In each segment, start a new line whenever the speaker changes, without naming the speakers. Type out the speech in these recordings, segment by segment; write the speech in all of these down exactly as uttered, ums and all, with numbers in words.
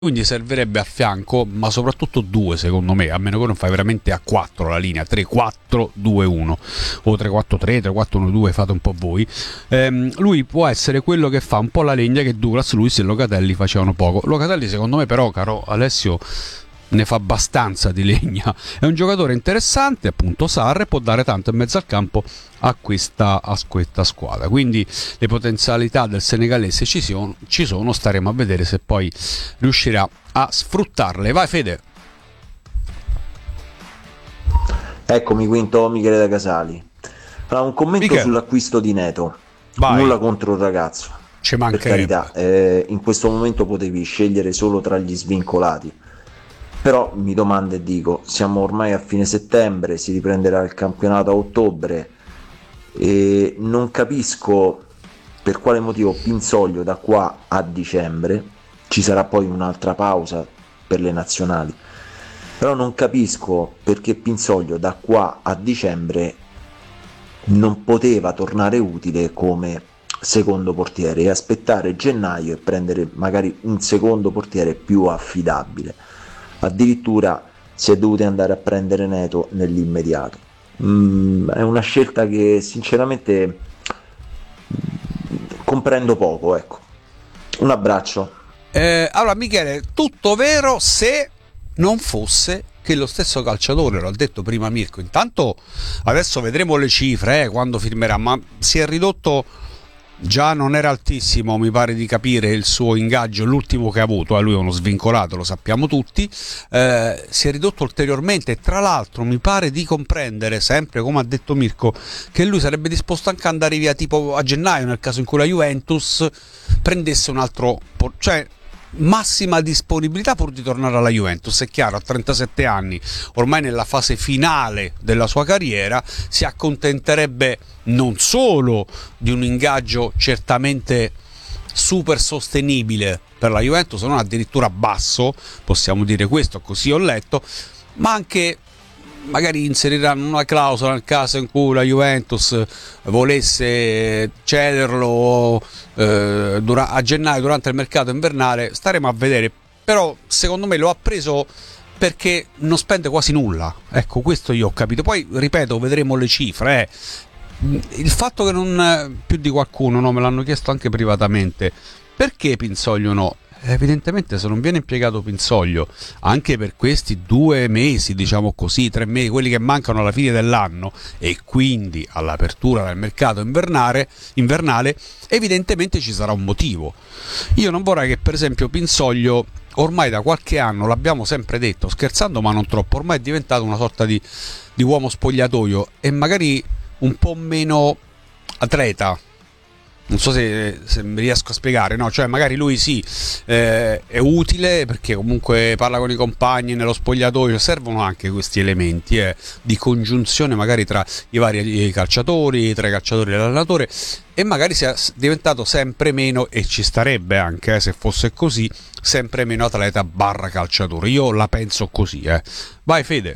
quindi servirebbe a fianco, ma soprattutto due secondo me, a meno che non fai veramente a quattro la linea, tre quattro due uno o tre quattro tre, tre quattro uno due, fate un po' voi. Ehm, lui può essere quello che fa un po' la legna che Douglas Luiz e Locatelli facevano poco. Locatelli secondo me però, caro Alessio, ne fa abbastanza di legna. È un giocatore interessante, appunto Sarr, e può dare tanto in mezzo al campo a questa, a questa squadra. Quindi le potenzialità del senegalese ci sono, ci sono, staremo a vedere se poi riuscirà a sfruttarle. Vai Fede.
Eccomi Quinto, Michele da Casali. Allora, un commento
Michele.
sull'acquisto di Neto.
Vai.
Nulla contro il ragazzo,
Ci
per
mancherebbe.
carità, eh, in questo momento potevi scegliere solo tra gli svincolati. Però mi domando e dico, siamo ormai a fine settembre, si riprenderà il campionato a ottobre e non capisco per quale motivo Pinzoglio da qua a dicembre, ci sarà poi un'altra pausa per le nazionali, però non capisco perché Pinzoglio da qua a dicembre non poteva tornare utile come secondo portiere e aspettare gennaio e prendere magari un secondo portiere più affidabile. Addirittura si è dovuti andare a prendere Neto nell'immediato. Mm, è una scelta che sinceramente comprendo poco, ecco. Un abbraccio.
Eh, allora Michele, tutto vero se non fosse che lo stesso calciatore, l'ho detto prima Mirko, intanto adesso vedremo le cifre eh, quando firmerà, ma si è ridotto. Già non era altissimo, mi pare di capire, il suo ingaggio, l'ultimo che ha avuto, eh, lui è uno svincolato, lo sappiamo tutti, eh, si è ridotto ulteriormente. Tra l'altro mi pare di comprendere, sempre come ha detto Mirko, che lui sarebbe disposto anche ad andare via tipo a gennaio, nel caso in cui la Juventus prendesse un altro, cioè massima disponibilità pur di tornare alla Juventus. È chiaro, a trentasette anni, ormai nella fase finale della sua carriera, si accontenterebbe non solo di un ingaggio certamente super sostenibile per la Juventus, non addirittura basso, possiamo dire questo, così ho letto, ma anche magari inseriranno una clausola nel caso in cui la Juventus volesse cederlo eh, dura- a gennaio durante il mercato invernale. Staremo a vedere, però secondo me lo ha preso perché non spende quasi nulla, ecco, questo io ho capito. Poi ripeto, vedremo le cifre, eh. Il fatto che non, più di qualcuno, no, me l'hanno chiesto anche privatamente, perché Pinzoglio no? Evidentemente se non viene impiegato Pinzoglio anche per questi due mesi, diciamo così, tre mesi, quelli che mancano alla fine dell'anno e quindi all'apertura del mercato invernale, invernale, evidentemente ci sarà un motivo. Io non vorrei che per esempio Pinzoglio, ormai da qualche anno, l'abbiamo sempre detto, scherzando ma non troppo, ormai è diventato una sorta di, di uomo spogliatoio e magari un po' meno atleta. Non so se, se mi riesco a spiegare, no? Cioè magari lui sì, eh, è utile perché comunque parla con i compagni nello spogliatoio, servono anche questi elementi eh, di congiunzione magari tra i vari calciatori, tra i calciatori e l'allenatore, e magari sia diventato sempre meno, e ci starebbe anche eh, se fosse così, sempre meno atleta barra calciatore. Io la penso così, eh. Vai Fede.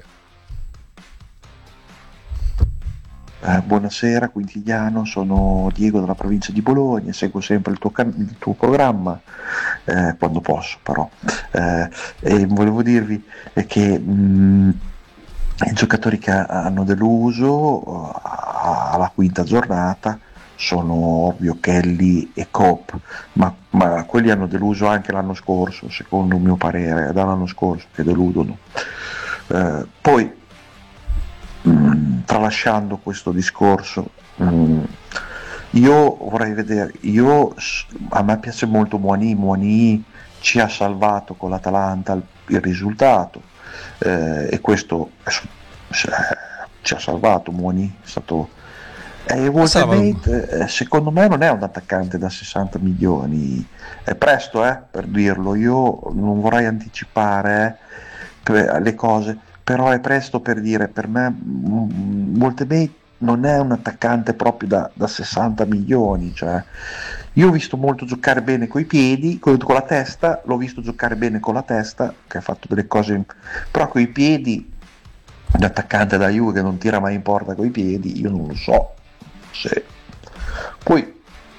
Eh, buonasera Quintiliano, sono Diego dalla provincia di Bologna, seguo sempre il tuo, can- il tuo programma, eh, quando posso però, eh, e volevo dirvi eh, che mh, i giocatori che hanno deluso uh, alla quinta giornata sono ovvio Kelly e Coop, ma, ma quelli hanno deluso anche l'anno scorso, secondo il mio parere, è dall'anno scorso che deludono. Eh, poi Mm, tralasciando questo discorso, mm, io vorrei vedere, io, a me piace molto Moani, Moani ci ha salvato con l'Atalanta il, il risultato, eh, e questo è, ci ha salvato Moani, è stato... E Walter Mate, eh, secondo me non è un attaccante da sessanta milioni, è presto eh, per dirlo, io non vorrei anticipare eh, le cose, però è presto per dire, per me Walter Mate non è un attaccante proprio da, da sessanta milioni, cioè io ho visto molto giocare bene coi piedi, con, con la testa, l'ho visto giocare bene con la testa, che ha fatto delle cose, però coi piedi, un attaccante da Juve che non tira mai in porta coi piedi, io non lo so. Se... Poi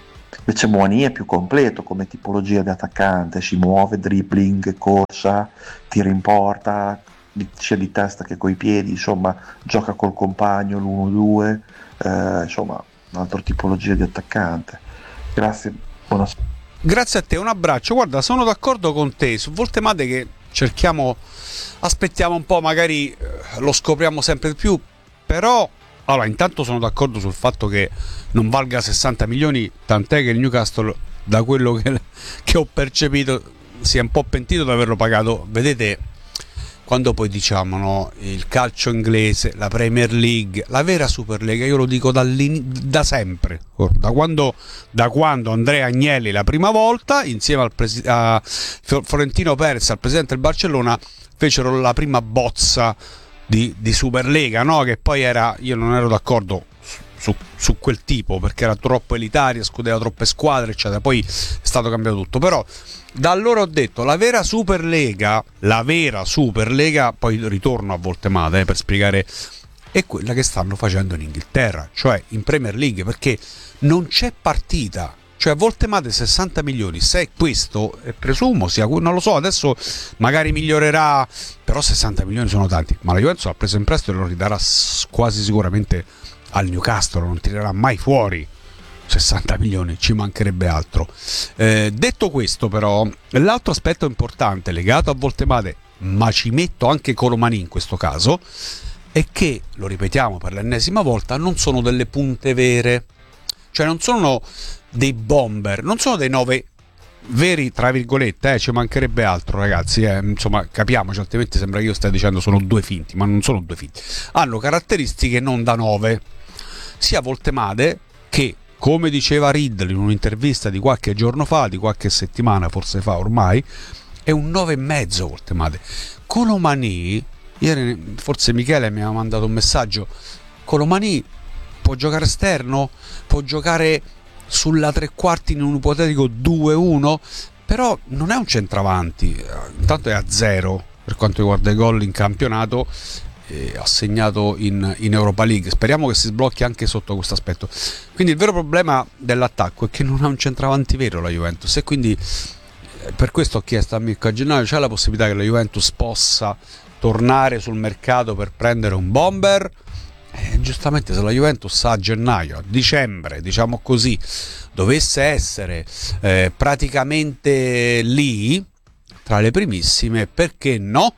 Invece Muani è più completo come tipologia di attaccante, si muove, dribbling, corsa, tira in porta, di- sia di testa che coi piedi, insomma gioca col compagno l'uno due, eh, insomma un'altra tipologia di attaccante. Grazie, buonasera.
Grazie a te, un abbraccio. Guarda, sono d'accordo con te su Voltemade, che cerchiamo, aspettiamo un po', magari eh, lo scopriamo sempre di più, però allora intanto sono d'accordo sul fatto che non valga sessanta milioni, tant'è che il Newcastle, da quello che, che ho percepito, si è un po' pentito di averlo pagato. Vedete, quando poi diciamo, no, il calcio inglese, la Premier League, la vera Superlega, io lo dico da sempre, da quando, da quando Andrea Agnelli la prima volta, insieme al presi- a Florentino Perez, al presidente del Barcellona, fecero la prima bozza di, di Superlega, no? Che poi era, io non ero d'accordo su, su quel tipo, perché era troppo elitaria, escludeva troppe squadre, eccetera. Poi è stato cambiato tutto, però da allora ho detto, la vera Superlega, la vera Superlega, poi ritorno a Voltemade eh, per spiegare, è quella che stanno facendo in Inghilterra, cioè in Premier League, perché non c'è partita. Cioè a Voltemade sessanta milioni, se è questo, e presumo sia, non lo so, adesso magari migliorerà, però sessanta milioni sono tanti, ma la Juventus l'ha preso in prestito e lo ridarà quasi sicuramente al Newcastle, non tirerà mai fuori sessanta milioni, ci mancherebbe altro. Eh, detto questo, però, l'altro aspetto importante legato a Voltemade, ma ci metto anche Colomani in questo caso, è che, lo ripetiamo per l'ennesima volta, non sono delle punte vere, cioè non sono dei bomber, non sono dei nove veri, tra virgolette, eh, ci mancherebbe altro, ragazzi, eh, insomma, capiamoci, altrimenti sembra che io stia dicendo sono due finti, ma non sono due finti, hanno caratteristiche non da nove, sia Voltemade che, come diceva Riddle in un'intervista di qualche giorno fa, di qualche settimana forse fa ormai, è un nove e mezzo Voltemade. Colomani, ieri forse Michele mi aveva mandato un messaggio, Colomani può giocare esterno, può giocare sulla tre quarti in un ipotetico due uno, però non è un centravanti, intanto è a zero per quanto riguarda i gol in campionato, eh, assegnato in, in Europa League. Speriamo che si sblocchi anche sotto questo aspetto. Quindi il vero problema dell'attacco è che non ha un centravanti vero la Juventus, e quindi eh, per questo ho chiesto a Mirko a gennaio, c'è la possibilità che la Juventus possa tornare sul mercato per prendere un bomber? Eh, giustamente, se la Juventus a gennaio, a dicembre, diciamo così, dovesse essere eh, praticamente lì tra le primissime, perché no?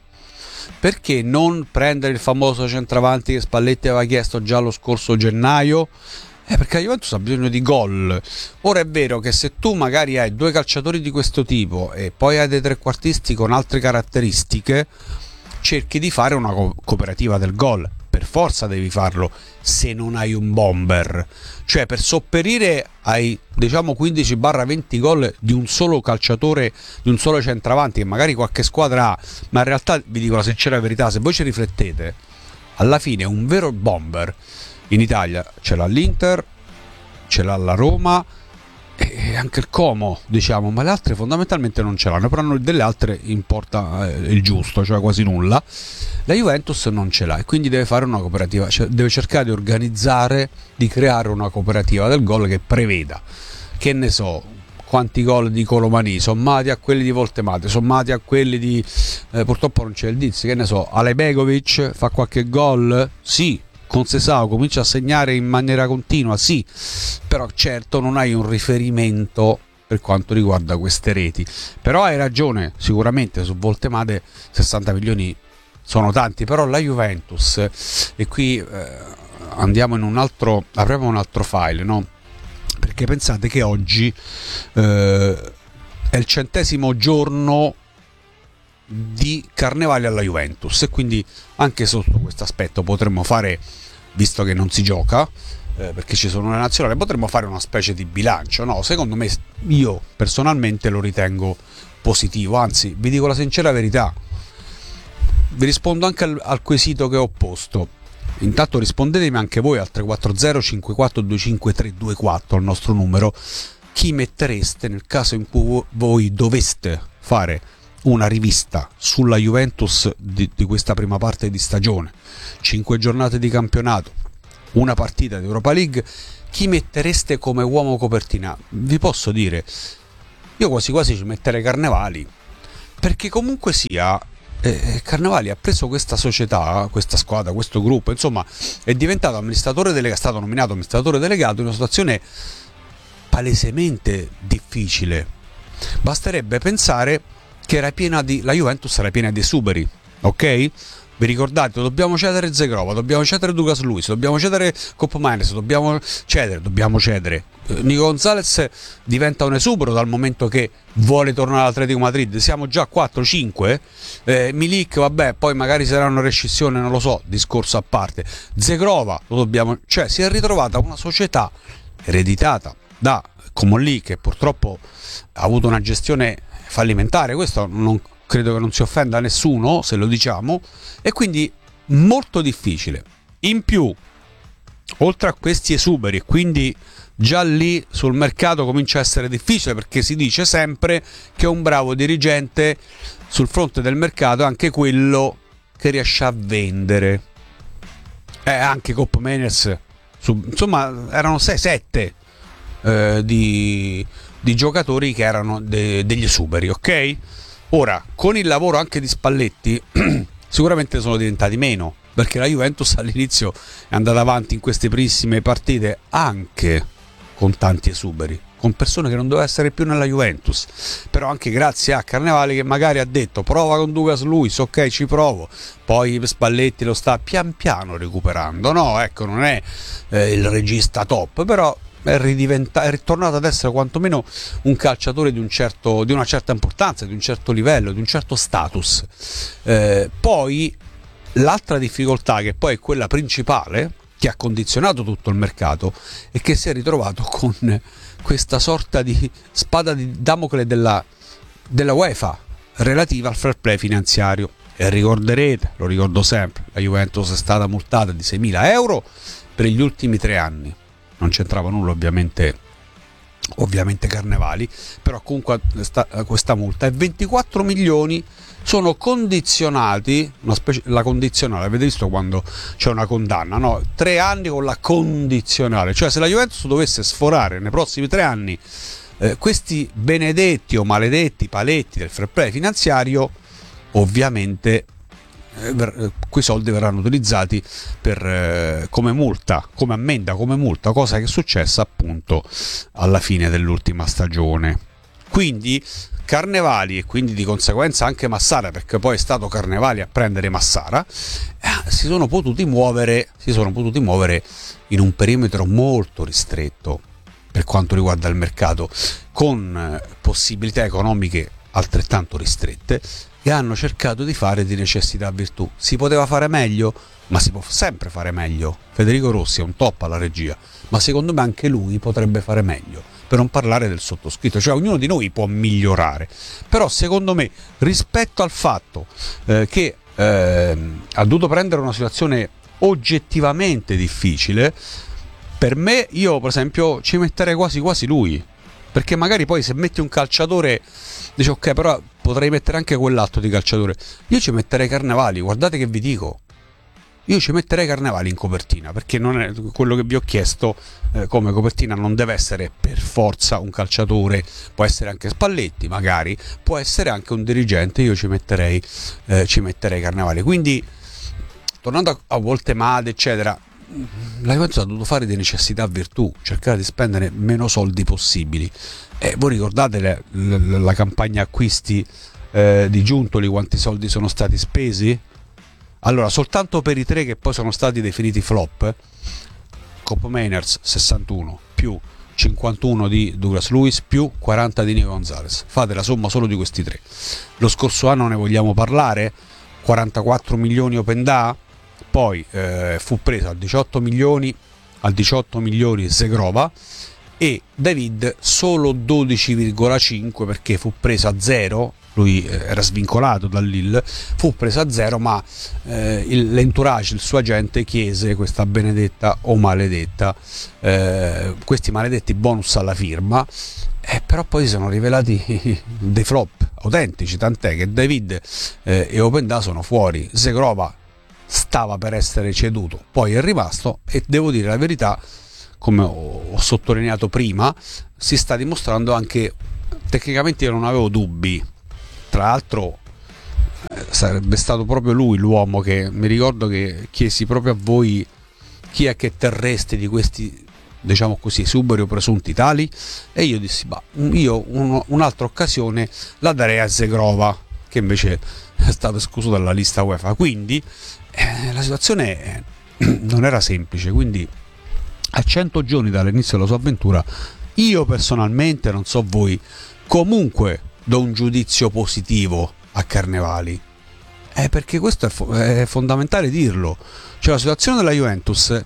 Perché non prendere il famoso centravanti che Spalletti aveva chiesto già lo scorso gennaio? Eh, perché la Juventus ha bisogno di gol. Ora è vero che se tu magari hai due calciatori di questo tipo e poi hai dei trequartisti con altre caratteristiche, cerchi di fare una co- cooperativa del gol. Per forza devi farlo se non hai un bomber, cioè per sopperire ai diciamo quindici venti gol di un solo calciatore, di un solo centravanti che magari qualche squadra ha, ma in realtà vi dico la sincera verità, se voi ci riflettete, alla fine un vero bomber in Italia ce l'ha l'Inter, ce l'ha la Roma e anche il Como, diciamo, ma le altre fondamentalmente non ce l'hanno, però delle altre importa eh, il giusto, cioè quasi nulla. La Juventus non ce l'ha e quindi deve fare una cooperativa, cioè deve cercare di organizzare, di creare una cooperativa del gol che preveda, che ne so, quanti gol di Colomani sommati a quelli di Voltemade, sommati a quelli di eh, purtroppo non c'è il Dizzi, che ne so, Alejbegovic fa qualche gol? Sì. Con Sesao comincia a segnare in maniera continua, sì, però certo non hai un riferimento per quanto riguarda queste reti. Però hai ragione, sicuramente su Voltemade sessanta milioni sono tanti, però la Juventus, e qui eh, andiamo in un altro, apriamo un altro file, no? Perché pensate che oggi eh, è il centesimo giorno di Carnevale alla Juventus, e quindi anche sotto questo aspetto potremmo fare, visto che non si gioca eh, perché ci sono le nazionali, potremmo fare una specie di bilancio, no? Secondo me, io personalmente lo ritengo positivo, anzi vi dico la sincera verità, vi rispondo anche al, al quesito che ho posto. Intanto rispondetemi anche voi al tre quattro zero cinque quattro due cinque tre due quattro, il nostro numero, chi mettereste nel caso in cui voi doveste fare una rivista sulla Juventus di, di questa prima parte di stagione, cinque giornate di campionato, una partita di Europa League, chi mettereste come uomo copertina? Vi posso dire, io quasi quasi ci metterei Carnevali, perché comunque sia eh, Carnevali ha preso questa società, questa squadra, questo gruppo, insomma è diventato amministratore delegato, è stato nominato amministratore delegato in una situazione palesemente difficile. Basterebbe pensare che era piena di, la Juventus era piena di esuberi, ok? Vi ricordate, dobbiamo cedere Zegrova, dobbiamo cedere Douglas Luiz, dobbiamo cedere Koopmeiners, dobbiamo cedere, dobbiamo cedere. Nico Gonzalez diventa un esubero dal momento che vuole tornare all'Atletico Madrid. Siamo già a quattro cinque. Eh, Milik, vabbè, poi magari sarà una rescissione, non lo so, discorso a parte. Zegrova, lo dobbiamo, cioè si è ritrovata una società ereditata da Comolli, che purtroppo ha avuto una gestione fallimentare. Questo non credo che non si offenda a nessuno se lo diciamo, e quindi molto difficile. In più, oltre a questi esuberi, quindi già lì sul mercato comincia a essere difficile, perché si dice sempre che un bravo dirigente sul fronte del mercato è anche quello che riesce a vendere. Eh, anche Koopmeiners, insomma erano sei sette eh, di, di giocatori che erano de, degli esuberi, ok? Ora, con il lavoro anche di Spalletti sicuramente sono diventati meno, perché la Juventus all'inizio è andata avanti in queste primissime partite anche con tanti esuberi, con persone che non dovevano essere più nella Juventus, però anche grazie a Carnevali che magari ha detto prova con Douglas Luiz, ok, ci provo, poi Spalletti lo sta pian piano recuperando, no, ecco, non è eh, il regista top, però è, è ritornato ad essere quantomeno un calciatore di, un certo, di una certa importanza, di un certo livello, di un certo status. Eh, poi l'altra difficoltà, che poi è quella principale, che ha condizionato tutto il mercato, è che si è ritrovato con questa sorta di spada di Damocle della, della UEFA relativa al fair play finanziario. E ricorderete, lo ricordo sempre, la Juventus è stata multata di seimila euro per gli ultimi tre anni. Non c'entrava nulla ovviamente ovviamente Carnevali, però comunque sta, questa multa è ventiquattro milioni, sono condizionati, una specie, la condizionale, avete visto quando c'è una condanna, no? Tre anni con la condizionale, cioè se la Juventus dovesse sforare nei prossimi tre anni eh, questi benedetti o maledetti paletti del fair play finanziario, ovviamente quei soldi verranno utilizzati per, eh, come multa, come ammenda, come multa, cosa che è successa appunto alla fine dell'ultima stagione. Quindi Carnevali, e quindi di conseguenza anche Massara, perché poi è stato Carnevali a prendere Massara, eh, si sono potuti muovere, si sono potuti muovere in un perimetro molto ristretto per quanto riguarda il mercato, con eh, possibilità economiche altrettanto ristrette, e hanno cercato di fare di necessità virtù. Si poteva fare meglio, ma si può sempre fare meglio. Federico Rossi è un top alla regia, ma secondo me anche lui potrebbe fare meglio, per non parlare del sottoscritto, cioè ognuno di noi può migliorare, però secondo me rispetto al fatto eh, che eh, ha dovuto prendere una situazione oggettivamente difficile, per me, io per esempio ci metterei quasi quasi lui, perché magari poi se metti un calciatore dice ok, però potrei mettere anche quell'altro di calciatore. Io ci metterei Carnevali, guardate che vi dico, io ci metterei Carnevali in copertina, perché non è quello che vi ho chiesto, eh, come copertina non deve essere per forza un calciatore, può essere anche Spalletti magari, può essere anche un dirigente, io ci metterei eh, ci metterei Carnevali. Quindi tornando a, a Voltemade eccetera, la Juventus ha dovuto fare di necessità virtù, cercare di spendere meno soldi possibili. E voi ricordate le, le, la campagna acquisti eh, di Giuntoli, quanti soldi sono stati spesi? Allora, soltanto per i tre che poi sono stati definiti flop, Koopmeiners sessantuno più cinquantuno di Douglas Luiz più quaranta di Nico Gonzalez, fate la somma solo di questi tre. Lo scorso anno ne vogliamo parlare? quarantaquattro milioni Openda, poi eh, fu preso al diciotto milioni al diciotto milioni Zegrova, e David solo dodici virgola cinque, perché fu preso a zero, lui era svincolato dal Lille, fu preso a zero, ma eh, il, l'entourage, il suo agente chiese questa benedetta o maledetta eh, questi maledetti bonus alla firma, eh, però poi si sono rivelati dei flop autentici, tant'è che David eh, e Openda sono fuori, Zegrova stava per essere ceduto, poi è rimasto, e devo dire la verità, come ho, ho sottolineato prima, si sta dimostrando anche tecnicamente. Io non avevo dubbi, tra l'altro eh, sarebbe stato proprio lui l'uomo che mi ricordo che chiesi proprio a voi chi è che terreste di questi, diciamo così, suberi o presunti tali, e io dissi bah, io un, un'altra occasione la darei a Zegrova, che invece è stato escluso dalla lista UEFA. Quindi eh, la situazione eh, non era semplice. Quindi a cento giorni dall'inizio della sua avventura, io personalmente, non so voi, comunque do un giudizio positivo a Carnevali, eh, perché questo è, fo- è fondamentale dirlo. Cioè, la situazione della Juventus,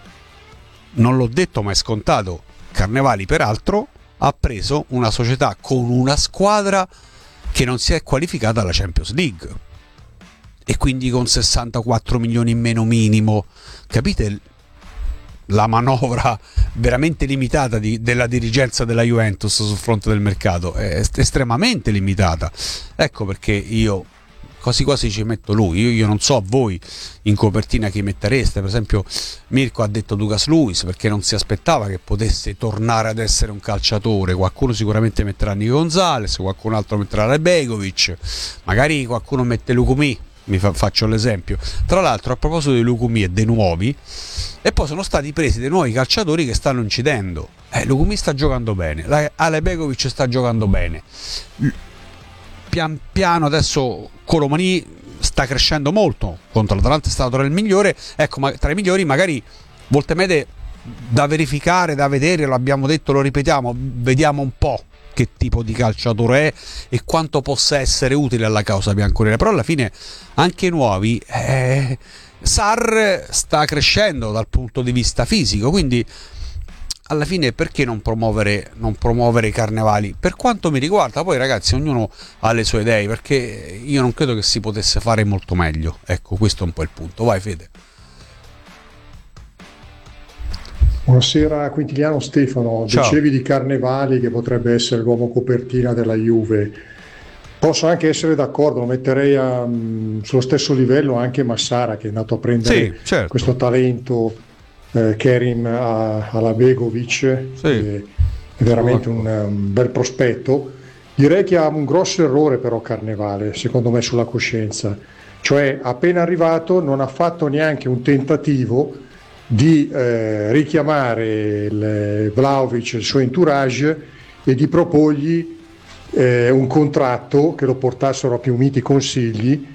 non l'ho detto ma è scontato, Carnevali peraltro ha preso una società con una squadra che non si è qualificata alla Champions League, e quindi con sessantaquattro milioni in meno minimo. Capite la manovra veramente limitata di, della dirigenza della Juventus sul fronte del mercato? È est- estremamente limitata. Ecco perché io quasi quasi ci metto lui. Io, io non so a voi in copertina chi mettereste. Per esempio Mirko ha detto Douglas Luiz, perché non si aspettava che potesse tornare ad essere un calciatore. Qualcuno sicuramente metterà Nico Gonzalez, qualcun altro metterà Rebegovic, magari qualcuno mette Lukumi, mi fa, faccio l'esempio. Tra l'altro, a proposito di Lukumi e dei nuovi, e poi sono stati presi dei nuovi calciatori che stanno incidendo. eh, Lukumi sta giocando bene, Alebegovic sta giocando bene, pian piano adesso Colomani sta crescendo molto, contro l'Atalanta è stato tra il migliore, ecco, ma tra i migliori. Magari Voltemede da verificare, da vedere, lo abbiamo detto, lo ripetiamo, vediamo un po' che tipo di calciatore è e quanto possa essere utile alla causa bianconera. Però alla fine anche i nuovi, eh, Sarr sta crescendo dal punto di vista fisico, quindi alla fine perché non promuovere, non promuovere i Carnevali? Per quanto mi riguarda, poi ragazzi, ognuno ha le sue idee, perché io non credo che si potesse fare molto meglio. Ecco, questo è un po' il punto. Vai Fede.
Buonasera Quintiliano. Stefano,
Ciao.
dicevi di Carnevali che potrebbe essere l'uomo copertina della Juve. Posso anche essere d'accordo, lo metterei a, um, sullo stesso livello anche Massara, che è andato a prendere
Sì, certo.
questo talento, eh, Kerim Alabegovic,
Sì.
eh, è veramente un, un bel prospetto. Direi che ha un grosso errore però Carnevale, secondo me, sulla coscienza, cioè appena arrivato non ha fatto neanche un tentativo di eh, richiamare il Vlahovic, il suo entourage, e di proporgli eh, un contratto che lo portassero a più miti consigli,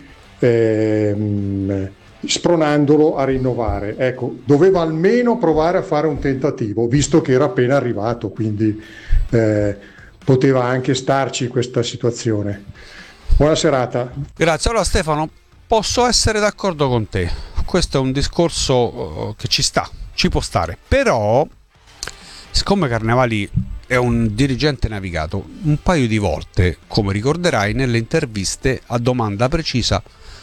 ehm, spronandolo a rinnovare. Ecco, doveva almeno provare a fare un tentativo, visto che era appena arrivato, quindi eh, poteva anche starci in questa situazione. Buona serata.
Grazie. Allora Stefano, posso essere d'accordo con te, questo è un discorso uh, che ci sta, ci può stare, però siccome Carnevali è un dirigente navigato un paio di volte, come ricorderai, nelle interviste a domanda precisa,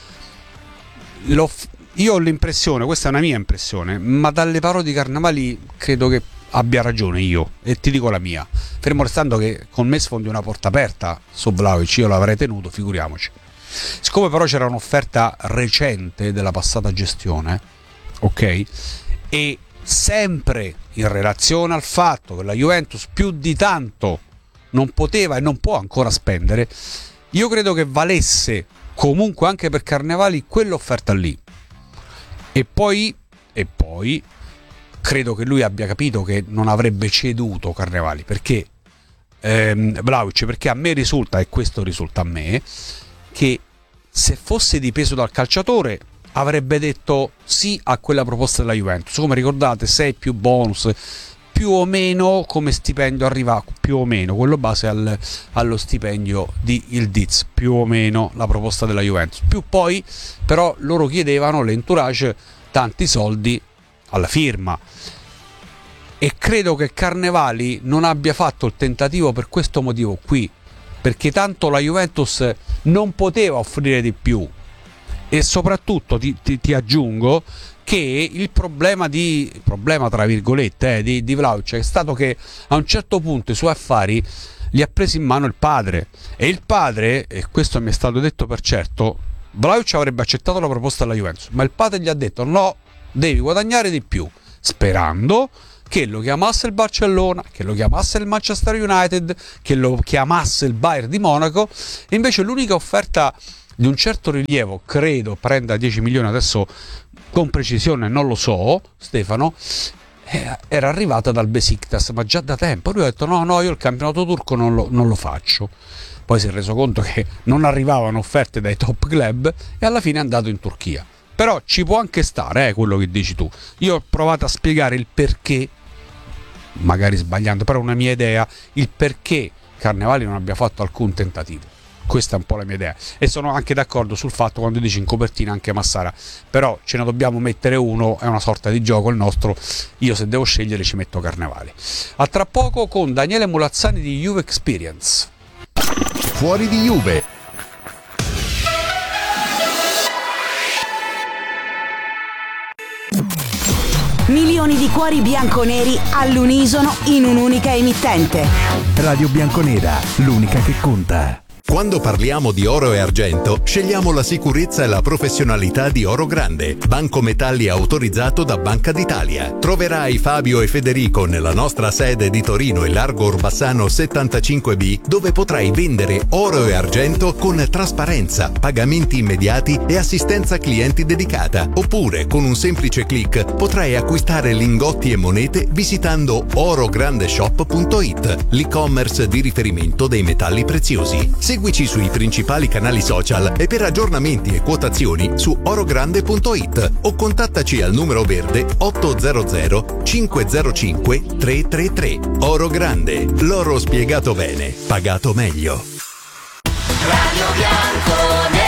l'ho, io ho l'impressione, questa è una mia impressione, ma dalle parole di Carnevali credo che abbia ragione io, e ti dico la mia, fermo restando che con me sfondi una porta aperta su Vlahovic, io l'avrei tenuto, figuriamoci. Siccome però c'era un'offerta recente della passata gestione, ok, e sempre in relazione al fatto che la Juventus più di tanto non poteva e non può ancora spendere, io credo che valesse comunque anche per Carnevali quell'offerta lì. E poi, e poi credo che lui abbia capito che non avrebbe ceduto Carnevali, perché ehm, Vlahovic, perché a me risulta, e questo risulta a me, che se fosse dipeso dal calciatore avrebbe detto sì a quella proposta della Juventus. Come ricordate, sei più bonus, più o meno come stipendio arriva, più o meno quello base al, allo stipendio di Ildiz, più o meno la proposta della Juventus. Più poi però loro chiedevano, l'entourage, tanti soldi alla firma. E credo che Carnevali non abbia fatto il tentativo per questo motivo qui, perché tanto la Juventus non poteva offrire di più. E soprattutto ti, ti, ti aggiungo che il problema di problema tra virgolette eh, di, di Vlahovic è stato che a un certo punto i suoi affari li ha presi in mano il padre, e il padre, e questo mi è stato detto per certo, Vlahovic avrebbe accettato la proposta della Juventus, ma il padre gli ha detto no, devi guadagnare di più, sperando che lo chiamasse il Barcellona, che lo chiamasse il Manchester United, che lo chiamasse il Bayern di Monaco, e invece l'unica offerta di un certo rilievo, credo prenda dieci milioni, adesso con precisione non lo so, Stefano, era arrivata dal Besiktas, ma già da tempo. Lui ha detto no, no, io il campionato turco non lo, non lo faccio. Poi si è reso conto che non arrivavano offerte dai top club e alla fine è andato in Turchia. Però ci può anche stare, eh, quello che dici tu. Io ho provato a spiegare il perché, magari sbagliando, però è una mia idea, il perché Carnevali non abbia fatto alcun tentativo. Questa è un po' la mia idea, e sono anche d'accordo sul fatto quando dici in copertina anche Massara, però ce ne dobbiamo mettere uno, è una sorta di gioco il nostro, io se devo scegliere ci metto Carnevali. A tra poco con Daniele Mulazzani di Juve Experience.
Fuori di Juve.
Milioni di cuori bianconeri all'unisono in un'unica emittente.
Radio Bianconera, l'unica che conta. Quando parliamo di oro e argento, scegliamo la sicurezza e la professionalità di Oro Grande, banco metalli autorizzato da Banca d'Italia. Troverai Fabio e Federico nella nostra sede di Torino e Largo Orbassano settantacinque B, dove potrai vendere oro e argento con trasparenza, pagamenti immediati e assistenza clienti dedicata. Oppure, con un semplice click, potrai acquistare lingotti e monete visitando orograndeshop punto it, l'e-commerce di riferimento dei metalli preziosi. Seguici sui principali canali social e per aggiornamenti e quotazioni su orogrande punto it o contattaci al numero verde ottocento cinquecentocinque trecentotrentatré. Oro Grande, l'oro spiegato bene, pagato meglio.
Radio Bianconera.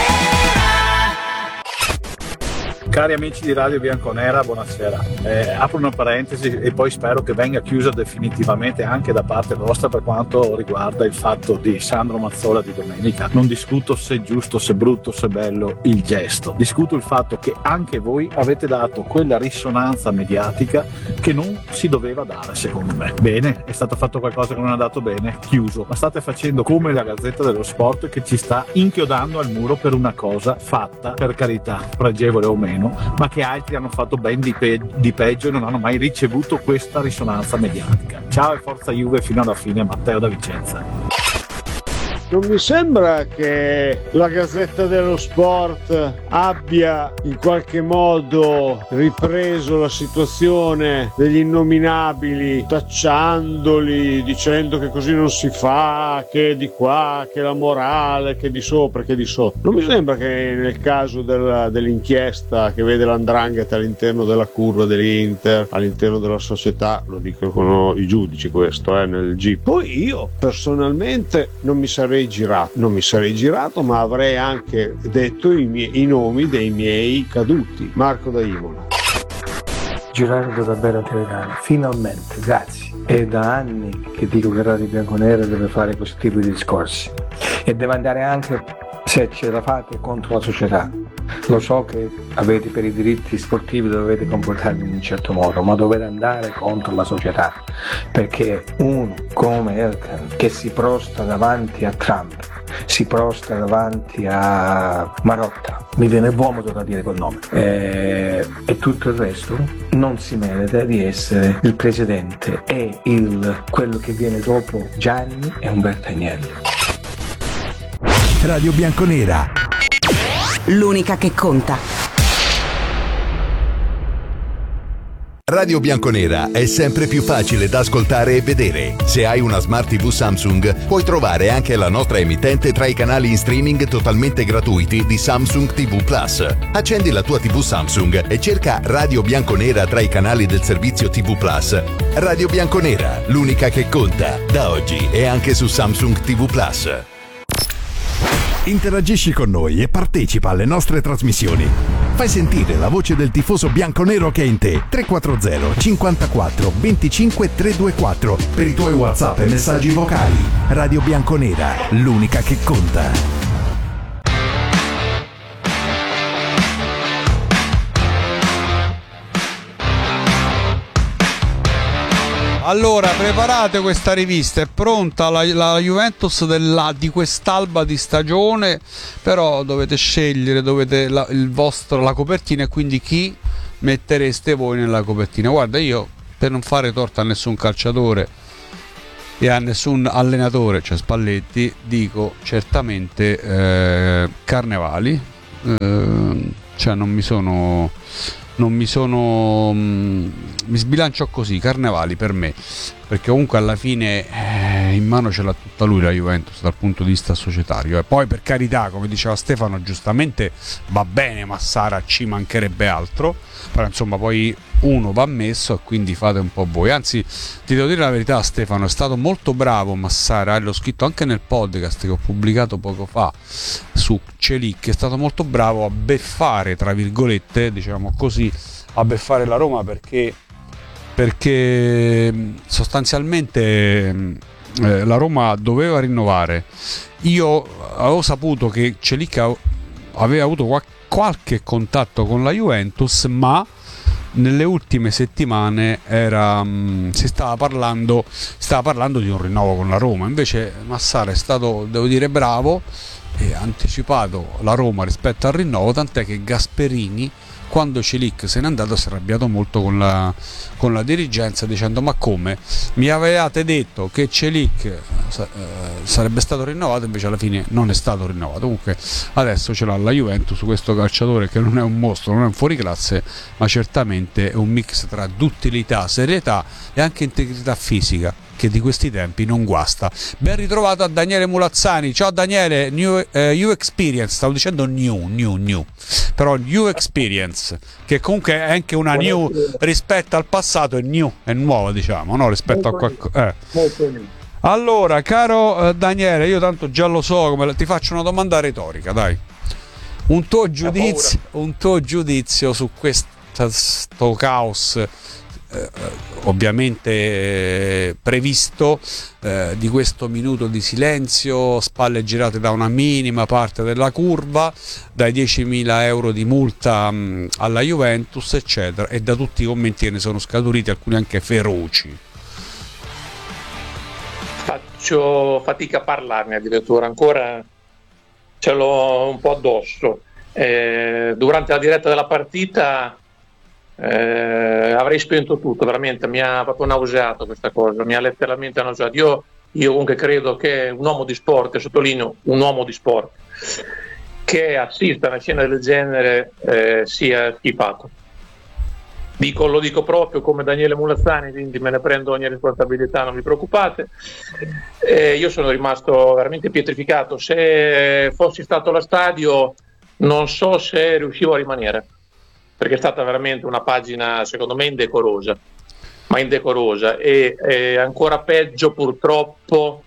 Cari amici di Radio Bianconera, buonasera. Eh, apro una parentesi e poi spero che venga chiusa definitivamente anche da parte vostra per quanto riguarda il fatto di Sandro Mazzola di domenica. Non discuto se è giusto, se è brutto, se è bello il gesto. Discuto il fatto che anche voi avete dato quella risonanza mediatica che non si doveva dare, secondo me. Bene, è stato fatto qualcosa che non è andato bene, chiuso. Ma state facendo come la Gazzetta dello Sport, che ci sta inchiodando al muro per una cosa fatta, per carità, pregevole o meno, ma che altri hanno fatto ben di, pe- di peggio e non hanno mai ricevuto questa risonanza mediatica. Ciao e forza Juve fino alla fine, Matteo da Vicenza.
Non mi sembra che la Gazzetta dello Sport abbia in qualche modo ripreso la situazione degli innominabili, tacciandoli, dicendo che così non si fa, che di qua, che la morale, che di sopra, che di sotto. Non mi sembra che nel caso della, dell'inchiesta che vede l'andrangheta all'interno della curva dell'Inter, all'interno della società, lo dicono i giudici questo, eh, nel G. Poi io personalmente non mi sarei girato, non mi sarei girato, ma avrei anche detto i, miei, i nomi dei miei caduti. Marco da Imola.
Girando davvero a telecamera, finalmente, grazie. È da anni che dico che Radio Bianconera deve fare questo tipo di discorsi e deve andare anche, se ce la fate, contro la società. Lo so che avete per i diritti sportivi, dovete comportarvi in un certo modo, ma dovete andare contro la società, perché uno come Elkan che si prosta davanti a Trump, si prosta davanti a Marotta, mi viene vomito da dire quel nome, e, e tutto il resto non si merita di essere il presidente e il, quello che viene dopo Gianni e Umberto Agnelli.
Radio Bianconera,
l'unica che conta.
Radio Bianconera è sempre più facile da ascoltare e vedere. Se hai una Smart tivù Samsung, puoi trovare anche la nostra emittente tra i canali in streaming totalmente gratuiti di Samsung tivù Plus. Accendi la tua tivù Samsung e cerca Radio Bianconera tra i canali del servizio tivù Plus. Radio Bianconera, l'unica che conta, da oggi e anche su Samsung tivù Plus.
Interagisci con noi e partecipa alle nostre trasmissioni. Fai sentire la voce del tifoso bianconero che è in te. tre quattro zero cinquantaquattro venticinque trecentoventiquattro per i tuoi WhatsApp e messaggi vocali. Radio Bianconera, l'unica che conta.
Allora, preparate questa rivista, è pronta la, la Juventus della, di quest'alba di stagione, però dovete scegliere, dovete la, il vostro, la copertina, e quindi chi mettereste voi nella copertina. Guarda, io per non fare torto a nessun calciatore e a nessun allenatore, cioè Spalletti, dico certamente eh, Carnevali, eh, cioè non mi sono non mi sono mh, mi sbilancio così, Carnevali per me, perché comunque alla fine eh, in mano ce l'ha tutta lui la Juventus dal punto di vista societario, e poi per carità, come diceva Stefano giustamente, va bene Massara, ci mancherebbe altro, però insomma poi uno va messo e quindi fate un po' voi. Anzi, ti devo dire la verità, Stefano, è stato molto bravo Massara, e l'ho scritto anche nel podcast che ho pubblicato poco fa su Celic, è stato molto bravo a beffare, tra virgolette, diciamo così, a beffare la Roma, perché perché sostanzialmente eh, la Roma doveva rinnovare. Io avevo saputo che Celic aveva avuto qual- qualche contatto con la Juventus, ma nelle ultime settimane era, mh, si stava parlando, stava parlando di un rinnovo con la Roma. Invece Massara è stato, devo dire, bravo e ha anticipato la Roma rispetto al rinnovo, tant'è che Gasperini, quando Celic se n'è andato, si è arrabbiato molto con la, con la dirigenza, dicendo: ma come, mi avevate detto che Celic eh, sarebbe stato rinnovato, invece alla fine non è stato rinnovato. Comunque adesso ce l'ha la Juventus, questo calciatore che non è un mostro, non è un fuoriclasse, ma certamente è un mix tra duttilità, serietà e anche integrità fisica, che di questi tempi non guasta. Ben ritrovato a Daniele Mulazzani. Ciao Daniele, new, eh, new experience, stavo dicendo new, new, new, però new experience, che comunque è anche una new rispetto al passato, è new, è nuova, diciamo, no? Rispetto a qualcosa. Eh. Allora, caro eh, Daniele, io tanto già lo so, come ti faccio una domanda retorica, dai. Un tuo giudizio, un tuo giudizio su questo sto caos Eh, ovviamente eh, previsto, eh, di questo minuto di silenzio, spalle girate da una minima parte della curva, dai diecimila euro di multa mh, alla Juventus, eccetera, e da tutti i commenti che ne sono scaturiti, alcuni anche feroci.
Faccio fatica a parlarne, addirittura ancora ce l'ho un po' addosso. Eh, durante la diretta della partita Eh, avrei spento tutto, veramente mi ha proprio nauseato questa cosa, mi ha letteralmente nauseato. Io, io comunque credo che un uomo di sport, e sottolineo un uomo di sport, che assista a una scena del genere eh, sia schifato. Dico, lo dico proprio come Daniele Mulazzani, quindi me ne prendo ogni responsabilità, non vi preoccupate. Eh, io sono rimasto veramente pietrificato. Se fossi stato allo stadio non so se riuscivo a rimanere, perché è stata veramente una pagina secondo me indecorosa, ma indecorosa, e, e ancora peggio purtroppo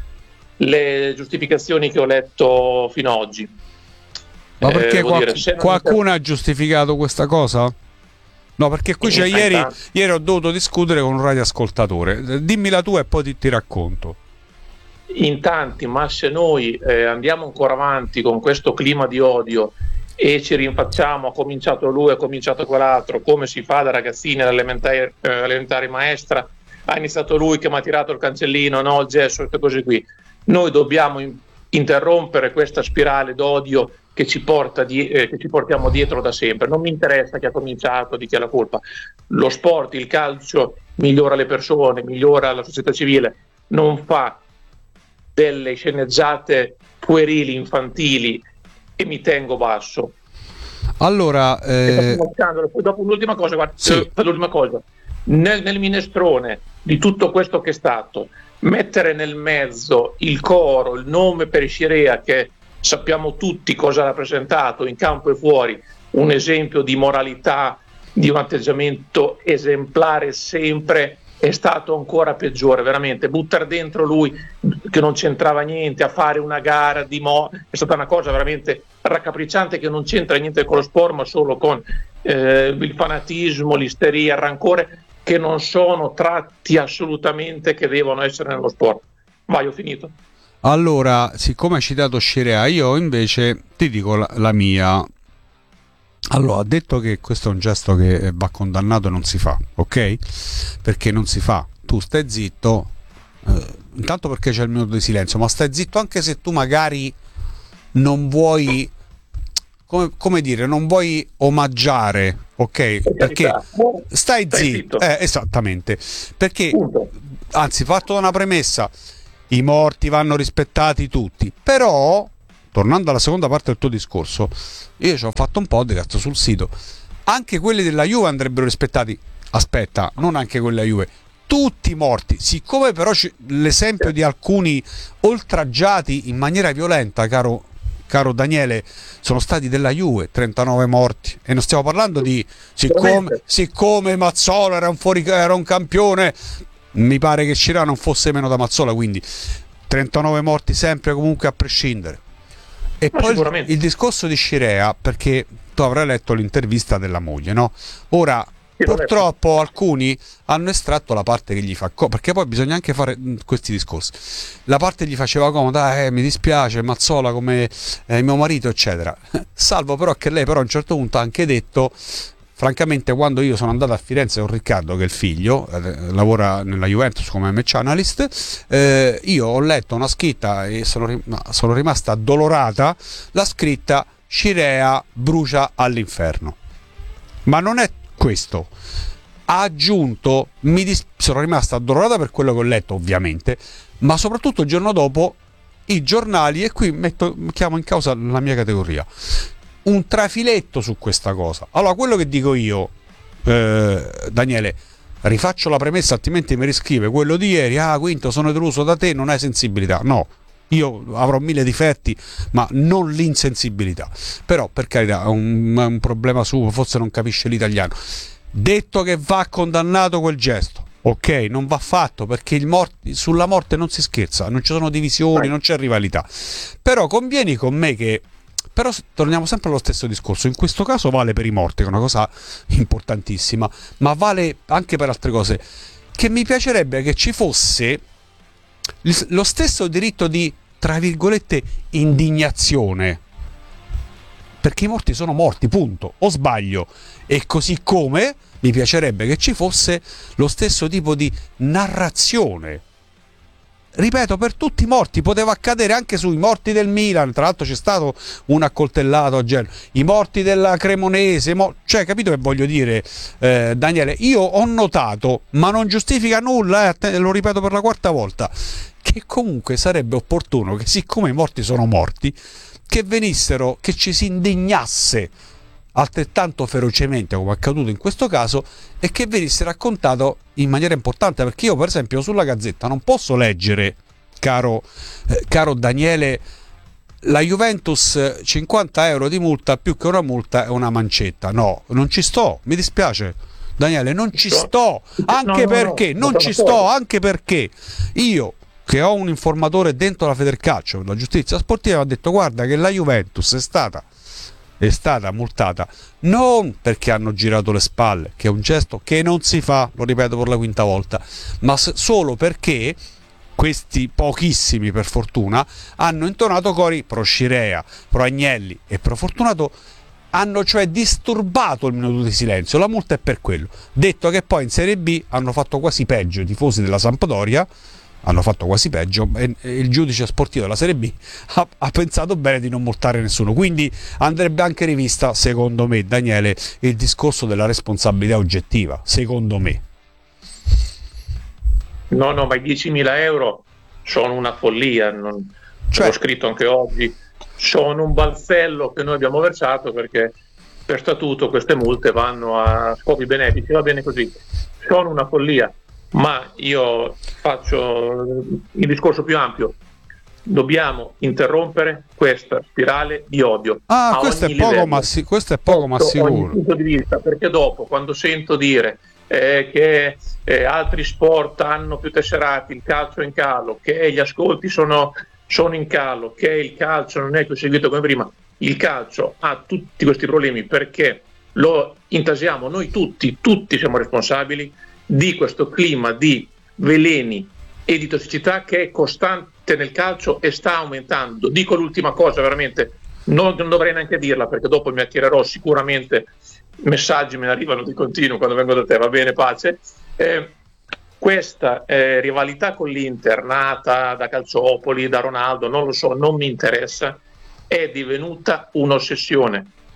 le giustificazioni che ho letto fino ad oggi.
Ma perché
eh,
qualc-
dire,
qualcuno ha giustificato questa cosa? No, perché qui c'è, ieri, ieri ho dovuto discutere con un radioascoltatore. Dimmi la tua e poi ti, ti racconto.
In tanti, ma se noi eh, andiamo ancora avanti con questo clima di odio e ci rinfacciamo, ha cominciato lui, ha cominciato quell'altro, come si fa da ragazzini all'elementare, eh, elementare maestra, ha iniziato lui che mi ha tirato il cancellino, no, il gesso, queste cose qui. Noi dobbiamo in- interrompere questa spirale d'odio che ci, porta di- eh, che ci portiamo dietro da sempre. Non mi interessa chi ha cominciato, di chi ha la colpa. Lo sport, il calcio migliora le persone, migliora la società civile, non fa delle sceneggiate puerili, infantili, e mi tengo basso.
Allora, eh...
poi dopo l'ultima cosa, guarda,
sì.
per l'ultima cosa, nel, nel minestrone di tutto questo che è stato, mettere nel mezzo il coro, il nome per Scirea, che sappiamo tutti cosa ha rappresentato in campo e fuori, un esempio di moralità, di un atteggiamento esemplare sempre, è stato ancora peggiore, veramente. Buttare dentro lui che non c'entrava niente, a fare una gara di mo, è stata una cosa veramente raccapricciante, che non c'entra niente con lo sport, ma solo con eh, il fanatismo, l'isteria, il rancore, che non sono tratti assolutamente che devono essere nello sport. Vai, ho finito.
Allora, siccome hai citato Scirea, io invece ti dico la, la mia. Allora, ha detto che questo è un gesto che va condannato e non si fa, ok? Perché non si fa. Tu stai zitto, eh, intanto perché c'è il minuto di silenzio, ma stai zitto anche se tu magari non vuoi, come, come dire, non vuoi omaggiare, ok? Perché stai zitto, eh, esattamente, perché anzi, fatto da una premessa, i morti vanno rispettati tutti, però tornando alla seconda parte del tuo discorso, io ci ho fatto un podcast sul sito, anche quelli della Juve andrebbero rispettati. Aspetta, non anche quelli della Juve, tutti morti. Siccome però c- l'esempio di alcuni oltraggiati in maniera violenta, caro, caro Daniele, sono stati della Juve, trentanove morti, e non stiamo parlando di siccome, siccome Mazzola era un, fuori, era un campione, mi pare che Cirà non fosse meno da Mazzola, quindi trentanove morti sempre, comunque, a prescindere. E
Ma
poi il, il discorso di Scirea, perché tu avrai letto l'intervista della moglie, no? Ora, purtroppo alcuni hanno estratto la parte che gli fa comodo, perché poi bisogna anche fare mh, questi discorsi. La parte che gli faceva comoda, eh, mi dispiace, Mazzola come eh, mio marito, eccetera. Salvo però che lei però a un certo punto ha anche detto, francamente, quando io sono andato a Firenze con Riccardo, che è il figlio, eh, lavora nella Juventus come match analyst, eh, io ho letto una scritta e sono, rim- sono rimasta addolorata, la scritta Scirea brucia all'inferno. Ma non è questo. Ha aggiunto, mi dis- sono rimasta addolorata per quello che ho letto, ovviamente, ma soprattutto il giorno dopo i giornali, e qui metto, chiamo in causa la mia categoria, un trafiletto su questa cosa. Allora, quello che dico io, eh, Daniele, rifaccio la premessa, altrimenti mi riscrive quello di ieri, ah Quinto, sono deluso da te, non hai sensibilità. No, io avrò mille difetti, ma non l'insensibilità. Però, per carità, è un, un problema suo, forse non capisce l'italiano. Detto che va condannato quel gesto, ok, non va fatto, perché il morti, sulla morte non si scherza, non ci sono divisioni, non c'è rivalità. Però convieni con me che, però torniamo sempre allo stesso discorso, in questo caso vale per i morti, che è una cosa importantissima, ma vale anche per altre cose, che mi piacerebbe che ci fosse lo stesso diritto di, tra virgolette, indignazione, perché i morti sono morti, punto, o sbaglio? E così come mi piacerebbe che ci fosse lo stesso tipo di narrazione, ripeto, per tutti i morti. Poteva accadere anche sui morti del Milan, tra l'altro c'è stato un accoltellato a Genova, i morti della Cremonese, mo- cioè, capito che voglio dire, eh, Daniele? Io ho notato, ma non giustifica nulla, eh, lo ripeto per la quarta volta, che comunque sarebbe opportuno che, siccome i morti sono morti, che venissero, che ci si indignasse altrettanto ferocemente come è accaduto in questo caso, e che venisse raccontato in maniera importante, perché io per esempio sulla Gazzetta non posso leggere, caro, eh, caro Daniele, la Juventus cinquanta euro di multa, più che una multa è una mancetta. No, non ci sto, mi dispiace Daniele, non ci sto, anche perché non ci sto, anche perché io, che ho un informatore dentro la Federcalcio per la giustizia sportiva, ha detto guarda che la Juventus è stata è stata multata non perché hanno girato le spalle, che è un gesto che non si fa, lo ripeto per la quinta volta, ma solo perché questi pochissimi, per fortuna, hanno intonato cori pro Scirea, pro Agnelli e pro Fortunato, hanno cioè disturbato il minuto di silenzio. La multa è per quello. Detto che poi in Serie B hanno fatto quasi peggio i tifosi della Sampdoria, hanno fatto quasi peggio, e il giudice sportivo della Serie B ha, ha pensato bene di non multare nessuno. Quindi andrebbe anche rivista, secondo me, Daniele, il discorso della responsabilità oggettiva, secondo me.
No, no, ma i diecimila euro sono una follia, non... cioè... l'ho scritto anche oggi, sono un balzello che noi abbiamo versato, perché per statuto queste multe vanno a scopi benefici, va bene così, sono una follia. Ma io faccio il discorso più ampio: dobbiamo interrompere questa spirale di odio.
Ah, questo è, poco, ma si, questo è poco ma sicuro.
Punto di vista, perché dopo, quando sento dire eh, che eh, altri sport hanno più tesserati, il calcio è in calo, che gli ascolti sono, sono in calo, che il calcio non è più seguito come prima, il calcio ha tutti questi problemi perché lo intasiamo noi tutti, tutti siamo responsabili di questo clima di veleni e di tossicità che è costante nel calcio e sta aumentando. Dico l'ultima cosa, veramente, non, non dovrei neanche dirla, perché dopo mi attirerò sicuramente messaggi, me ne arrivano di continuo quando vengo da te, va bene, pace. Eh, questa eh, rivalità con l'Inter, nata da Calciopoli, da Ronaldo, non lo so, non mi interessa, è divenuta un'ossessione.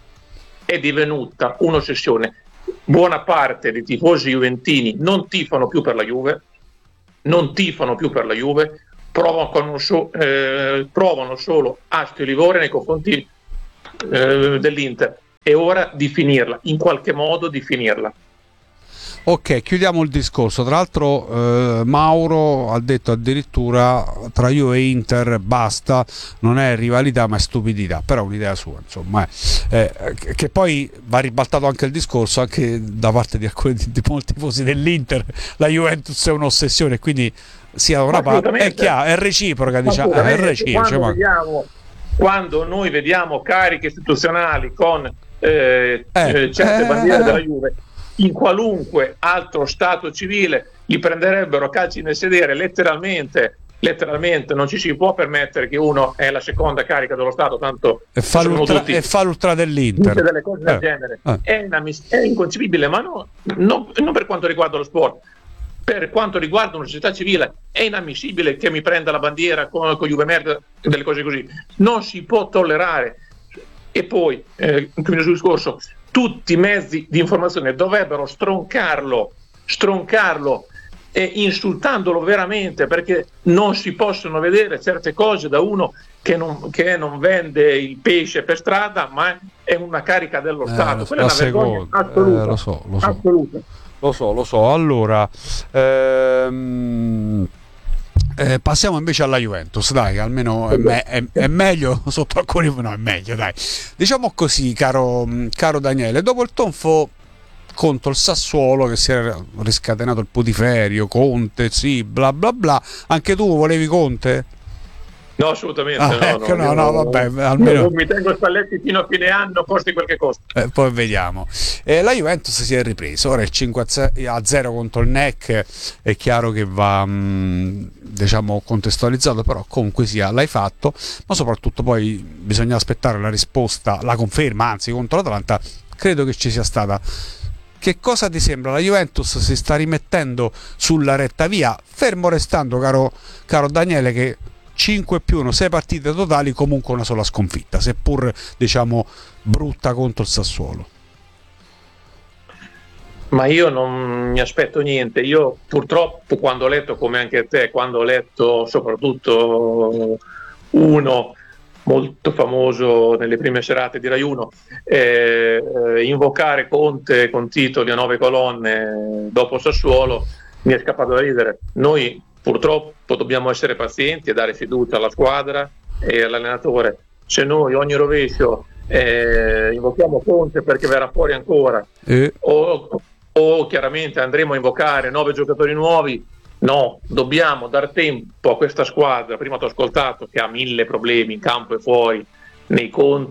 è divenuta un'ossessione. Buona parte dei tifosi juventini non tifano più per la Juve, non tifano più per la Juve, provano, so, eh, provano solo astio e livore nei confronti eh, dell'Inter. È ora di finirla, in qualche modo di finirla.
Ok, chiudiamo il discorso. Tra l'altro eh, Mauro ha detto addirittura tra Juve e Inter basta, non è rivalità ma è stupidità, però è un'idea sua, insomma, eh, eh, che poi va ribaltato anche il discorso anche da parte di alcuni di, di molti tifosi dell'Inter. La Juventus è un'ossessione, quindi sia una parte, è chiaro, è reciproca, diciamo, è reciproca.
Quando, vediamo, quando noi vediamo cariche istituzionali con eh, eh, certe
eh,
bandiere
eh,
della Juve, in qualunque altro stato civile li prenderebbero calci nel sedere, letteralmente, letteralmente non ci si può permettere che uno è la seconda carica dello Stato, tanto
e fa l'ultra, e fa l'ultra dell'Inter,
delle cose del
eh,
genere.
eh.
È, inammiss- è inconcepibile, ma no, no, non per quanto riguarda lo sport, per quanto riguarda una società civile è inammissibile che mi prenda la bandiera con, con Juve Merda, delle cose così, non si può tollerare. E poi, eh, chiudo sul discorso, tutti i mezzi di informazione dovrebbero stroncarlo, stroncarlo e insultandolo veramente, perché non si possono vedere certe cose da uno che non, che non vende il pesce per strada, ma è una carica dello
Eh,
Stato.
lo-
Quella è una
la
vergogna
seconda,
assoluta.
eh, lo so, lo so.
assoluta.
Lo so, lo so. Allora, ehm, eh, passiamo invece alla Juventus, dai, almeno è, me- è- è meglio sotto alcuni, no, è meglio, dai. Diciamo così, caro, caro Daniele, dopo il tonfo contro il Sassuolo che si era riscatenato il putiferio, Conte, sì, bla bla bla, anche tu volevi Conte?
No, assolutamente
Ah,
no,
ecco, no,
io-
no, vabbè, almeno-
io mi tengo Spalletti fino a fine anno, costi quel che costa.
Eh, poi vediamo. Eh, la Juventus si è ripresa, ora il cinque a zero contro il N E C, è chiaro che va mh, diciamo contestualizzato, però comunque sia l'hai fatto, ma soprattutto poi bisogna aspettare la risposta, la conferma, anzi contro l'Atalanta credo che ci sia stata. Che cosa ti sembra? La Juventus si sta rimettendo sulla retta via, fermo restando, caro, caro Daniele, che cinque più uno, sei partite totali, comunque una sola sconfitta, seppur diciamo brutta contro il Sassuolo.
Ma io non mi aspetto niente. Io purtroppo quando ho letto, come anche te, quando ho letto soprattutto uno molto famoso nelle prime serate di Rai uno, eh, eh, invocare Conte con titoli a nove colonne dopo Sassuolo, mi è scappato da ridere. Noi purtroppo dobbiamo essere pazienti e dare fiducia alla squadra e all'allenatore. Se noi ogni rovescio eh, invochiamo Conte perché verrà fuori ancora,
Eh.
o, o chiaramente andremo a invocare nove giocatori nuovi, no, dobbiamo dar tempo a questa squadra. Prima ti ho ascoltato che ha mille problemi in campo e fuori, nei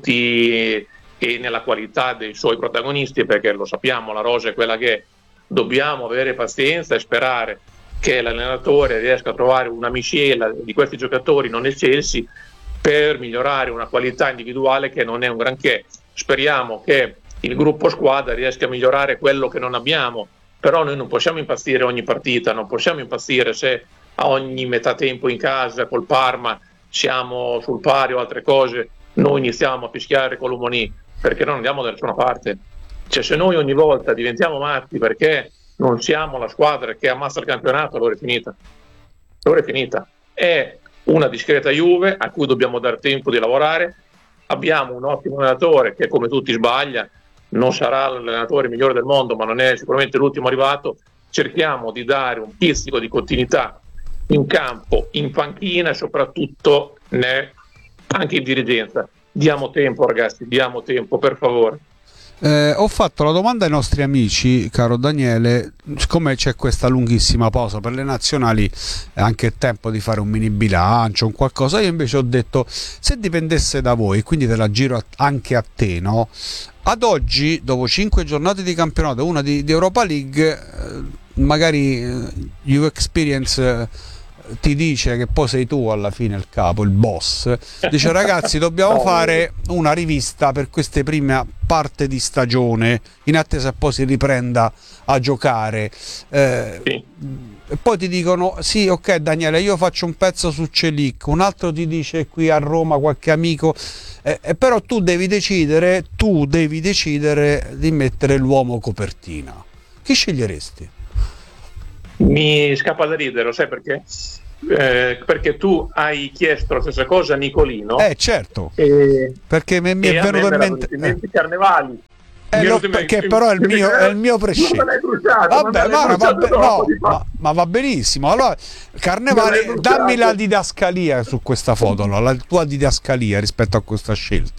conti e nella qualità dei suoi protagonisti, perché lo sappiamo, la rosa è quella che è. Dobbiamo avere pazienza e sperare che l'allenatore riesca a trovare una miscela di questi giocatori non eccelsi per migliorare una qualità individuale che non è un granché. Speriamo che il gruppo squadra riesca a migliorare quello che non abbiamo, però noi non possiamo impazzire ogni partita, non possiamo impazzire se a ogni metà tempo in casa col Parma siamo sul pari o altre cose, noi iniziamo a fischiare con l'Umoni, perché non andiamo da nessuna parte. Cioè, se noi ogni volta diventiamo matti perché non siamo la squadra che ammazza il campionato, allora è finita. Allora è finita. È una discreta Juve a cui dobbiamo dare tempo di lavorare. Abbiamo un ottimo allenatore che, come tutti, sbaglia, non sarà l'allenatore migliore del mondo, ma non è sicuramente l'ultimo arrivato. Cerchiamo di dare un pizzico di continuità in campo, in panchina e soprattutto ne, anche in dirigenza. Diamo tempo, ragazzi, diamo tempo, per favore.
Eh, ho fatto la domanda ai nostri amici, caro Daniele, siccome c'è questa lunghissima pausa per le nazionali, è anche il tempo di fare un mini bilancio, un qualcosa. Io invece ho detto, se dipendesse da voi, quindi te la giro anche a te, no? Ad oggi, dopo cinque giornate di campionato, una di, di Europa League, eh, magari eh, Juve Experience ti dice che poi sei tu alla fine il capo, il boss, dice ragazzi dobbiamo fare una rivista per queste prime parte di stagione in attesa che poi si riprenda a giocare, eh, sì. E poi ti dicono sì, ok Daniele, io faccio un pezzo su Celic, un altro ti dice qui a Roma qualche amico, eh, eh, però tu devi decidere tu devi decidere di mettere l'uomo copertina. Chi sceglieresti?
Mi scappa da ridere, lo sai perché? Eh, perché tu hai chiesto la stessa cosa a Nicolino.
Eh certo,
e,
perché mi, mi è venuto in mente
eh. Carnevali.
Eh, lo, perché me, però è il mio, è il mio prescelto. Vabbè, ma, va be- no, ma, ma va benissimo. Allora, Carnevale, dammi la didascalia su questa foto, no? La tua didascalia rispetto a questa scelta.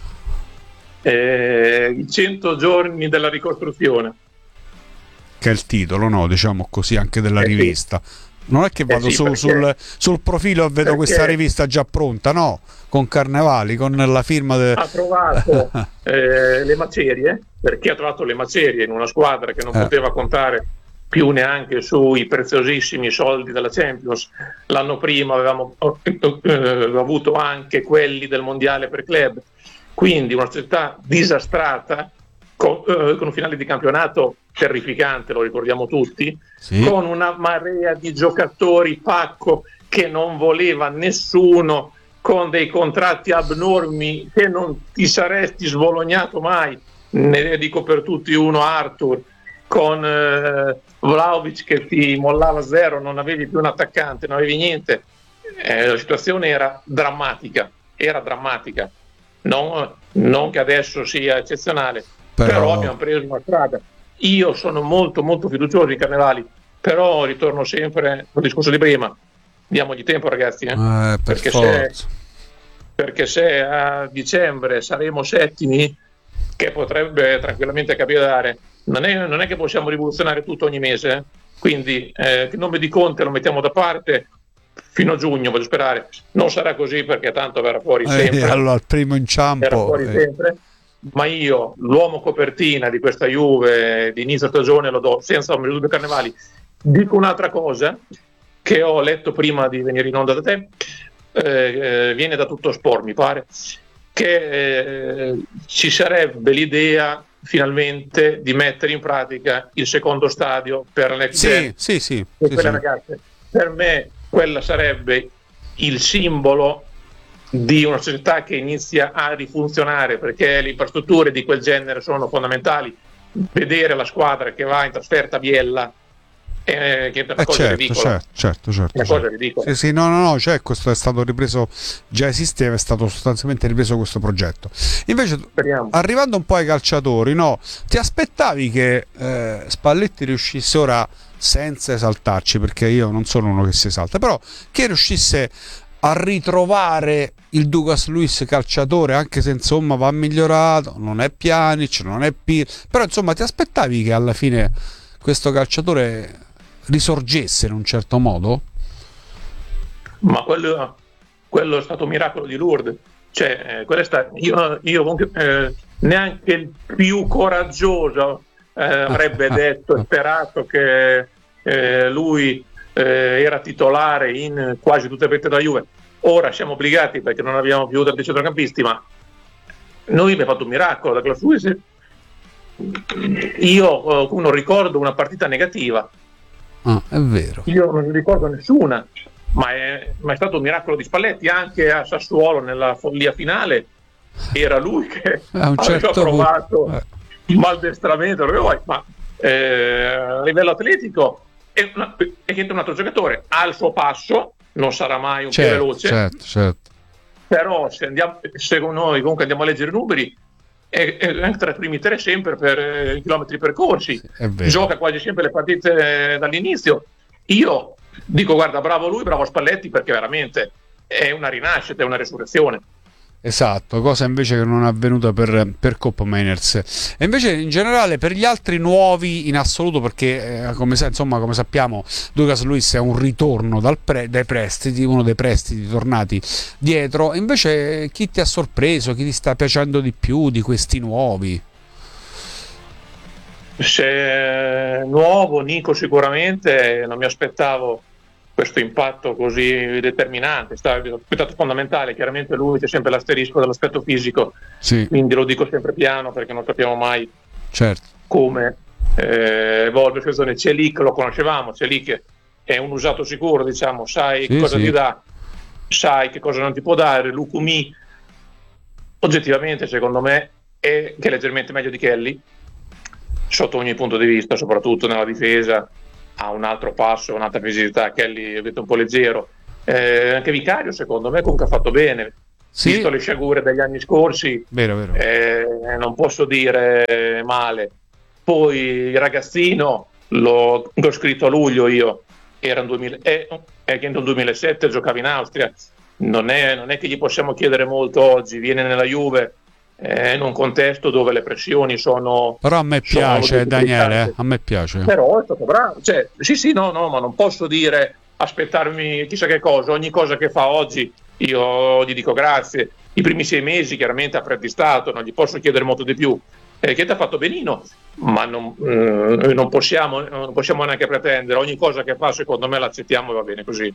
Eh, I cento giorni della ricostruzione.
Che è il titolo, no? Diciamo così, anche della eh, rivista. Non è che vado eh sì, su, sul, sul profilo e vedo questa rivista già pronta, no? Con Carnevali, con la firma de...
ha trovato eh, le macerie, perché ha trovato le macerie in una squadra che non eh. poteva contare più neanche sui preziosissimi soldi della Champions. L'anno prima avevamo eh, avuto anche quelli del mondiale per club, quindi una società disastrata con, eh, con un finale di campionato terrificante, lo ricordiamo tutti, sì. Con una marea di giocatori pacco che non voleva nessuno, con dei contratti abnormi che non ti saresti sbolognato mai, ne dico per tutti uno Arthur, con eh, Vlahovic che ti mollava zero, non avevi più un attaccante, non avevi niente, eh, la situazione era drammatica, era drammatica, non, non che adesso sia eccezionale, però... però abbiamo preso una strada. Io sono molto molto fiducioso in Carnevali, però ritorno sempre al discorso di prima. Diamogli tempo ragazzi, eh? Eh, per perché, se, perché se a dicembre saremo settimi, che potrebbe tranquillamente capitare, non è, non è che possiamo rivoluzionare tutto ogni mese, eh? Quindi eh, il nome di Conte lo mettiamo da parte fino a giugno, voglio sperare. Non sarà così perché tanto verrà fuori sempre.
Eh, allora il primo inciampo
verrà fuori eh. sempre. Ma io l'uomo copertina di questa Juve di inizio stagione lo do senza ombra di dubbio Carnevali. Dico un'altra cosa che ho letto prima di venire in onda da te, eh, eh, viene da Tutto Sport mi pare, che eh, ci sarebbe l'idea finalmente di mettere in pratica il secondo stadio per le
sì, sì, sì,
per
sì,
quelle
sì.
ragazze. Per me quella sarebbe il simbolo di una società che inizia a rifunzionare, perché le infrastrutture di quel genere sono fondamentali. Vedere la squadra che va in trasferta a Biella è, che è una
eh
cosa
certo,
ridicola,
certo, certo, certo,
una
certo.
cosa ridicola.
Sì, sì, no, no, no, cioè questo è stato ripreso, già esisteva, è stato sostanzialmente ripreso questo progetto. Invece, speriamo. Arrivando un po' ai calciatori, no, ti aspettavi che eh, Spalletti riuscisse ora, senza esaltarci, perché io non sono uno che si esalta, però che riuscisse a ritrovare il Douglas Luiz calciatore, anche se insomma va migliorato, non è Pjanic, non è Pirlo, però insomma ti aspettavi che alla fine questo calciatore risorgesse in un certo modo?
Ma quello, quello è stato un miracolo di Lourdes, cioè eh, sta, io, io eh, neanche il più coraggioso eh, avrebbe detto e sperato che eh, lui eh, era titolare in quasi tutte le partite della Juve. Ora siamo obbligati perché non abbiamo più dei centrocampisti, ma noi abbiamo fatto un miracolo da Claus. Io non ricordo una partita negativa.
Ah, è vero.
Io non ricordo nessuna, ma è, ma è stato un miracolo di Spalletti. Anche a Sassuolo nella follia finale era lui che
a un
aveva
certo
provato
eh.
il maldestramento, ma eh, a livello atletico è, una, è un altro giocatore, ha il suo passo, non sarà mai un
certo,
più veloce,
certo, certo.
Però se andiamo, secondo noi comunque andiamo a leggere i numeri, è, è anche tra i primi tre sempre per eh, chilometri percorsi,
sì,
gioca quasi sempre le partite eh, dall'inizio. Io dico guarda, bravo lui, bravo Spalletti, perché veramente è una rinascita, è una resurrezione.
Esatto, cosa invece che non è avvenuta per, per Coppa Mainers. E invece in generale per gli altri nuovi in assoluto, perché eh, come, insomma, come sappiamo Douglas Luiz è un ritorno dal pre, dai prestiti, uno dei prestiti tornati dietro. Invece chi ti ha sorpreso, chi ti sta piacendo di più di questi nuovi?
Se nuovo Nico sicuramente, non mi aspettavo questo impatto così determinante, sta risultato fondamentale. Chiaramente lui c'è sempre l'asterisco dell'aspetto fisico,
sì.
Quindi lo dico sempre piano perché non sappiamo mai
certo.
come eh, evolve la situazione. Celic lo conoscevamo, Celic è un usato sicuro, diciamo, sai
sì,
cosa
sì.
ti dà, sai che cosa non ti può dare. Lukumi oggettivamente secondo me è che è leggermente meglio di Kelly sotto ogni punto di vista, soprattutto nella difesa, ha un altro passo, un'altra fisicità. Kelly ho detto un po' leggero, eh, anche Vicario secondo me comunque ha fatto bene,
sì.
Visto le sciagure degli anni scorsi,
vero, vero.
Eh, non posso dire male. Poi il ragazzino l'ho, l'ho scritto a luglio io, era un duemila, eh, è che nel duemilasette giocava in Austria, non è, non è che gli possiamo chiedere molto oggi, viene nella Juve eh, in un contesto dove le pressioni sono,
però a me piace Daniele, a me piace,
però è stato bravo, cioè, sì sì no no ma non posso dire aspettarmi chissà che cosa, ogni cosa che fa oggi io gli dico grazie. I primi sei mesi chiaramente apprendistato, non gli posso chiedere molto di più, eh, che ti ha fatto benino, ma non, eh, non, possiamo, non possiamo neanche pretendere, ogni cosa che fa secondo me l'accettiamo e va bene così.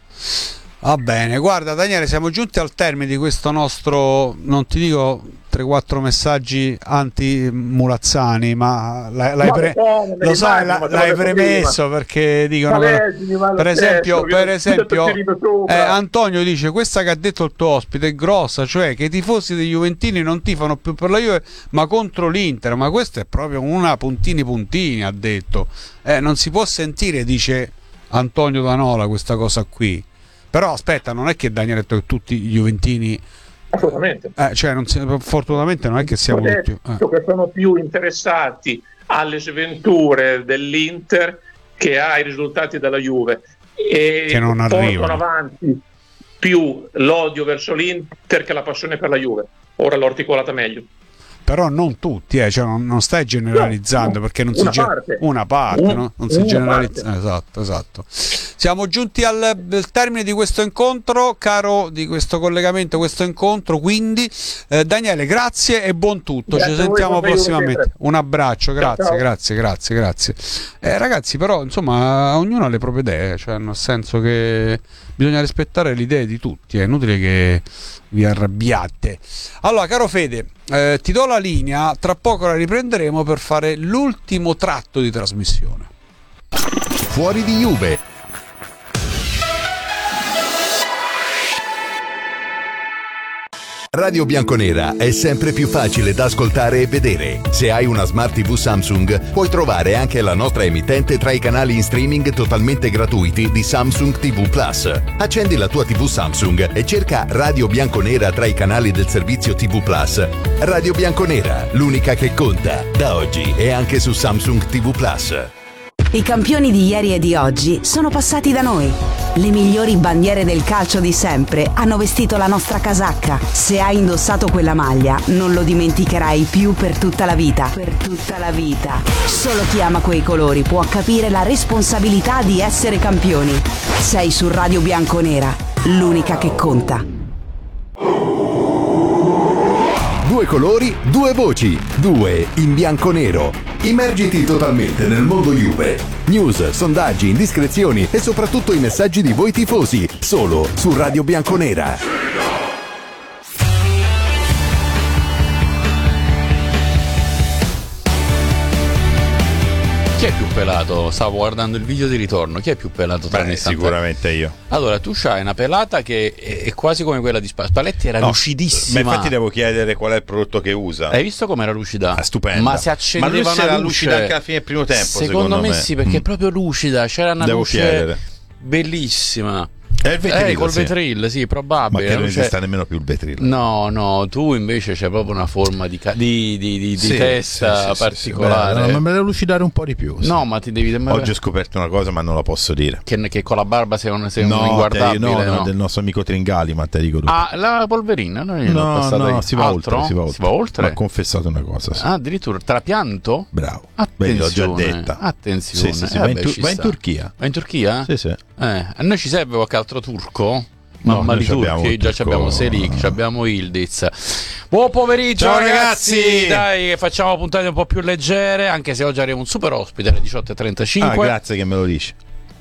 Va bene, guarda Daniele, siamo giunti al termine di questo nostro, non ti dico tre quattro messaggi anti-Mulazzani, ma l'hai, l'hai pre- no, lo sai, la, l'hai premesso prima. Perché dicono
Leggimi,
per esempio,
stesso,
per esempio eh, Antonio dice questa che ha detto il tuo ospite è grossa, cioè che i tifosi dei Juventini non tifano più per la Juve ma contro l'Inter, ma questo è proprio una puntini puntini, ha detto, eh, non si può sentire, dice Antonio Danola, questa cosa qui. Però aspetta, non è che Daniele ha detto che tutti i Juventini
assolutamente
eh, cioè non si, fortunatamente non è che siamo tutti
eh. che sono più interessati alle sventure dell'Inter che ai risultati della Juve e
che non
portano avanti più l'odio verso l'Inter che la passione per la Juve. Ora l'ho articolata meglio.
Però non tutti, eh, cioè non, non stai generalizzando, no, perché non
una
si
parte,
ge- una parte,
un,
no? Non si generalizza. Esatto, esatto. Siamo giunti al, al termine di questo incontro, caro, di questo collegamento, questo incontro. Quindi, eh, Daniele, grazie e buon tutto. Grazie, ci sentiamo prossimamente. Un abbraccio, grazie, ciao, ciao. grazie, grazie, grazie. Eh, ragazzi, però, insomma, ognuno ha le proprie idee, cioè nel senso che bisogna rispettare le idee di tutti, è inutile che vi arrabbiate. Allora, caro Fede, eh, ti do la linea, tra poco la riprenderemo per fare l'ultimo tratto di trasmissione.
Fuori di Juve. Radio Bianconera è sempre più facile da ascoltare e vedere. Se hai una Smart tivù Samsung, puoi trovare anche la nostra emittente tra i canali in streaming totalmente gratuiti di Samsung tivù Plus. Accendi la tua tivù Samsung e cerca Radio Bianconera tra i canali del servizio tivù Plus. Radio Bianconera, l'unica che conta. Da oggi è anche su Samsung tivù Plus.
I campioni di ieri e di oggi sono passati da noi. Le migliori bandiere del calcio di sempre hanno vestito la nostra casacca. Se hai indossato quella maglia, non lo dimenticherai più per tutta la vita. Per tutta la vita. Solo chi ama quei colori può capire la responsabilità di essere campioni. Sei su Radio Bianconera, l'unica che conta.
Due colori, due voci, due in bianco-nero. Immergiti totalmente nel mondo Juve. News, sondaggi, indiscrezioni e soprattutto i messaggi di voi tifosi, solo su Radio Bianconera.
Chi è più pelato? Stavo guardando il video di ritorno. Chi è più pelato tra
Beh, sicuramente io.
Allora, tu c'hai una pelata che è, è quasi come quella di Spalletti. Spalletti era no, lucidissima.
Ma infatti devo chiedere qual è il prodotto che usa.
Hai visto com'era lucida?
Ah, stupenda.
Ma si accendeva
ma lui
una
era
luce.
lucida anche alla fine del primo tempo, secondo,
secondo me, me sì, perché
mm.
è proprio lucida. C'era una
devo
luce
chiedere.
bellissima.
È il vetril,
eh, col
sì.
vetril, sì, probabile.
Ma che non
c'è...
esista nemmeno più il vetril.
No, no, tu invece c'è proprio una forma di, ca... di, di, di,
sì,
di testa
sì,
particolare.
Sì, sì. Beh, ma me la devo lucidare un po' di più. Sì.
No, ma ti devi...
Oggi ho scoperto una cosa, ma non la posso dire.
Che, che con la barba sei un, sei
no,
un inguardabile.
Te, no,
no,
no, del nostro amico Tringali, ma te dico tutto.
Ah, la polverina? Non
no, no, si va,
Altro?
oltre, si va oltre.
Si va oltre?
Ma ha confessato una cosa. Sì.
Ah, addirittura trapianto?
Bravo.
Attenzione.
Vedi, l'ho già detta.
Attenzione.
Sì, sì, sì.
Eh,
va,
vabbè,
in tu- va in Turchia.
Va in Turchia?
Sì, sì.
Eh, a noi ci serve qualche altro turco?
No,
Mamma di turchi, già
turco...
abbiamo Selic, abbiamo Ildiz. Buon pomeriggio,
ciao
ragazzi.
ragazzi!
Dai, facciamo puntate un po' più leggere, anche se oggi avremo un super ospite alle diciotto e trentacinque.
Ah, grazie che me lo dici.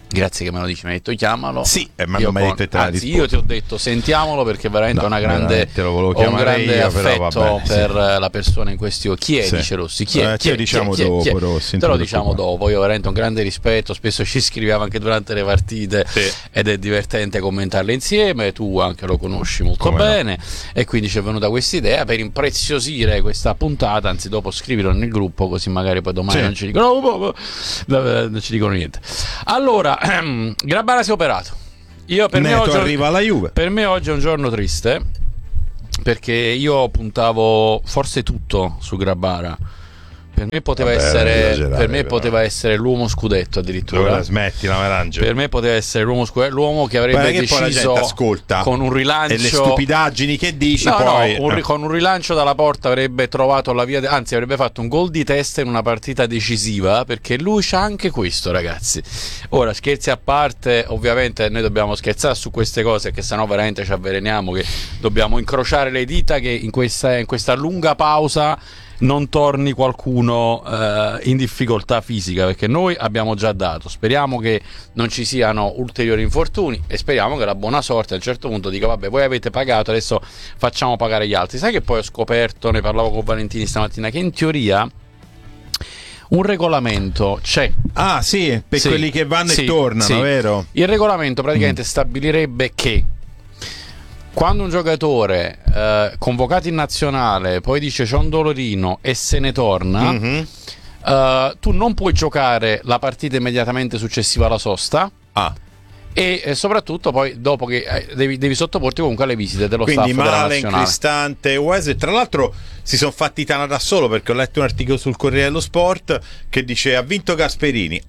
Grazie che me lo dici, mi hai detto chiamalo.
Sì, eh, ma
io
non mi hai
con-
detto che te la
anzi,
rispondo.
io ti ho detto sentiamolo perché veramente
No,
ho una grande,
veramente lo volevo
ho un
chiamare
grande
io, però
affetto
vabbè, sì.
per la persona in questione. Chi è,
Sì.
dice Rossi? Chi è?
Eh,
Chi
te
è?
lo diciamo
Chi è? Chi è? Chi è?
dopo, Rossi, non
Te lo
ti
diciamo
preoccupare.
dopo. Io veramente ho un grande rispetto, spesso ci scriviamo anche durante le partite
Sì.
ed è divertente commentarle insieme. Tu anche lo conosci molto
Come no.
bene e quindi ci è venuta questa idea per impreziosire questa puntata. Anzi, dopo scrivilo nel gruppo così magari poi domani
Sì.
non ci dicono "Oh, oh, oh", non ci dicono niente. Allora, Grabara si è operato. Io per me,
Neto
oggi,
arriva alla Juve.
per me oggi è un giorno triste perché io puntavo forse tutto su Grabara. Per me poteva
Vabbè, non
essere
esagerare,
per me
però.
poteva essere l'uomo scudetto addirittura.
Dove la smetti la melange?
Per me poteva essere l'uomo scudetto, l'uomo che avrebbe
Guarda che poi la
deciso
gente ascolta
con un rilancio
e le stupidaggini che dici
No,
poi
no, un ri- con un rilancio dalla porta avrebbe trovato la via, de- anzi avrebbe fatto un gol di testa in una partita decisiva, perché lui c'ha anche questo, ragazzi. Ora, scherzi a parte, ovviamente noi dobbiamo scherzare su queste cose, che sennò veramente ci avveleniamo, che dobbiamo incrociare le dita che in questa, in questa lunga pausa non torni qualcuno eh, in difficoltà fisica, perché noi abbiamo già dato. Speriamo che non ci siano ulteriori infortuni e speriamo che la buona sorte a un certo punto dica vabbè, voi avete pagato, adesso facciamo pagare gli altri. Sai che poi ho scoperto, ne parlavo con Valentini stamattina, che in teoria un regolamento c'è.
Ah sì, per
Sì,
quelli che vanno
sì,
e tornano,
sì.
vero?
Il regolamento praticamente
Mm.
stabilirebbe che quando un giocatore eh, convocato in nazionale poi dice c'è un dolorino e se ne torna,
Mhm.
eh, tu non puoi giocare la partita immediatamente successiva alla sosta.
Ah.
E eh, soprattutto poi dopo che eh, devi, devi sottoporti comunque alle visite dello
Quindi
staff della
Malen,
nazionale.
Cristante e Wesley, tra l'altro si sono fatti tana da solo, perché ho letto un articolo sul Corriere dello Sport che dice ha vinto Gasperini.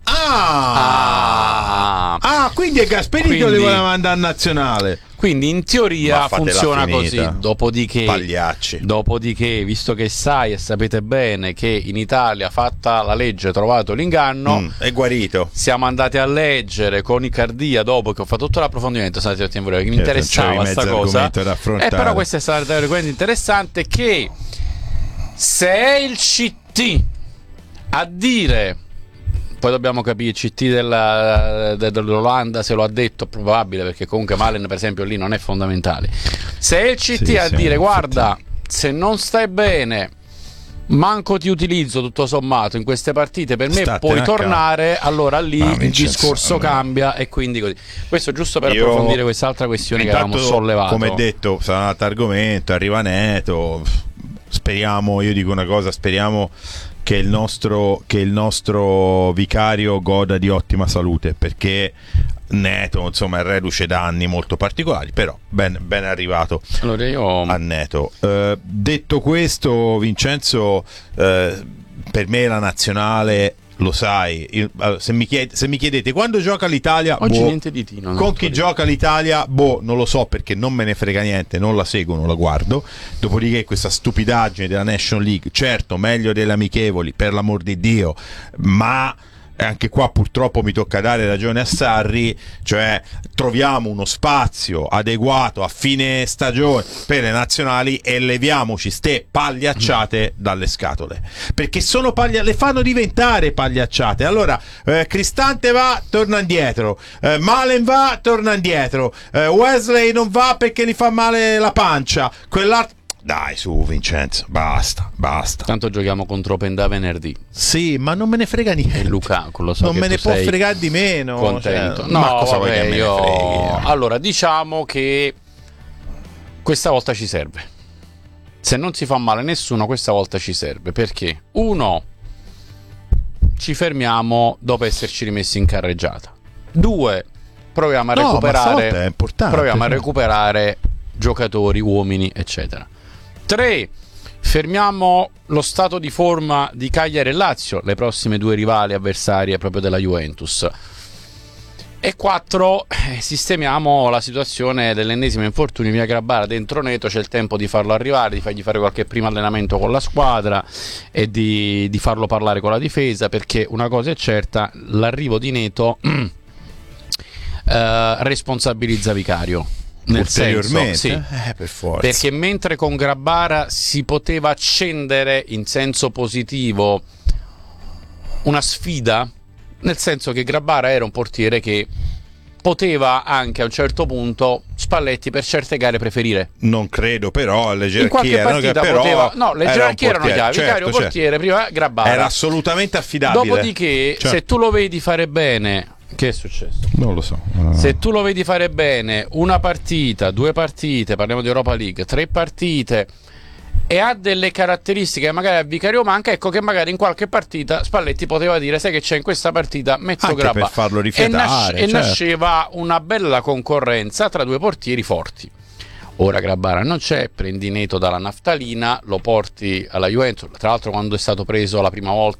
Ah,
Ah,
ah quindi è Gasperini che lo
Quindi-
voleva mandare in nazionale.
quindi in teoria
Ma fatela
funziona
finita.
così. Dopodiché,
Pagliacci.
dopodiché, visto che sai e sapete bene che in Italia, fatta la legge, trovato l'inganno,
Mm, è guarito.
siamo andati a leggere con Icardia dopo che ho fatto tutto l'approfondimento, stati attenti pure, che mi
Certo,
interessava
c'avevi
sta
mezzo
cosa.
argomento da affrontare.
E però questo è stato l'argomento interessante, che se è il C T a dire, poi dobbiamo capire il C T della, de- dell'Olanda se lo ha detto, probabile, perché comunque Malen per esempio lì non è fondamentale. Se è il C T
Sì,
a
sì,
dire
infatti.
guarda, se non stai bene, manco ti utilizzo tutto sommato in queste partite, per me
Statene
puoi
a casa.
tornare, allora lì
Ah,
il
Vincenzo,
discorso
allora.
cambia e quindi così. Questo giusto per
Io-
approfondire quest'altra questione che avevamo
Intanto,
sollevato.
come detto, sarà un altro argomento, arriva Neto. Speriamo, io dico una cosa, speriamo che il nostro, che il nostro vicario goda di ottima salute, perché Neto insomma è reduce da anni molto particolari, però ben, ben arrivato
Allora io
a Neto. Eh, detto questo, Vincenzo, eh, per me la nazionale, lo sai, io- allora, se, mi chied- se mi chiedete quando gioca l'Italia,
oggi
boh,
niente di Tino,
con chi gioca l'Italia, boh, non lo so, perché non me ne frega niente, non la seguo, non la guardo. Dopodiché questa stupidaggine della National League, certo, meglio delle amichevoli, per l'amor di Dio, ma e anche qua purtroppo mi tocca dare ragione a Sarri, cioè troviamo uno spazio adeguato a fine stagione per le nazionali e leviamoci ste pagliacciate dalle scatole, perché sono paglia- le fanno diventare pagliacciate. Allora eh, Cristante va, torna indietro, eh, Malen va, torna indietro, eh, Wesley non va perché gli fa male la pancia, quell'altro. Dai su Vincenzo, basta, basta.
Tanto giochiamo contro Pendà venerdì.
Sì, ma non me ne frega niente.
E Lukaku, lo so
non
che
me
tu
ne può
sei
fregare di meno.
contento.
Cioè,
No,
ma cosa vuoi
vabbè,
che me
io...
ne freghi?
Allora, diciamo che questa volta ci serve. Se non si fa male nessuno, questa volta ci serve. Perché? Uno, ci fermiamo dopo esserci rimessi in carreggiata. Due, proviamo a
No, ma
recuperare
stavolta è importante,
proviamo a
cioè.
recuperare giocatori, uomini, eccetera. Tre, fermiamo lo stato di forma di Cagliari e Lazio, le prossime due rivali avversarie proprio della Juventus. E quattro, eh, sistemiamo la situazione dell'ennesimo infortunio via Grabara dentro Neto. C'è il tempo di farlo arrivare, di fargli fare qualche primo allenamento con la squadra e di, di farlo parlare con la difesa, perché una cosa è certa, l'arrivo di Neto eh, responsabilizza Vicario. Nel
Ulteriormente?
senso, sì,
Eh, per forza.
perché mentre con Grabara si poteva accendere in senso positivo una sfida nel senso che Grabbara era un portiere che poteva anche a un certo punto Spalletti per certe gare preferire.
Non credo, però le
in qualche
gerarchie erano
partita
che però
poteva, no, le
era
gerarchie
un
erano
portiere,
chiave,
certo,
vicario
certo.
portiere prima Grabbara,
era assolutamente affidabile.
dopodiché
Certo.
se tu lo vedi fare bene, che è successo?
Non lo so. Uh.
Se tu lo vedi fare bene una partita, due partite, parliamo di Europa League, tre partite, e ha delle caratteristiche magari a Vicario manca, ecco che magari in qualche partita Spalletti poteva dire: sai che c'è in questa partita, metto
Anche
Grabba,
per farlo
e,
rifiatare,
nasce- e
certo.
nasceva una bella concorrenza tra due portieri forti. Ora Grabbara non c'è, prendi Neto dalla naftalina, lo porti alla Juventus, tra l'altro quando è stato preso la prima volta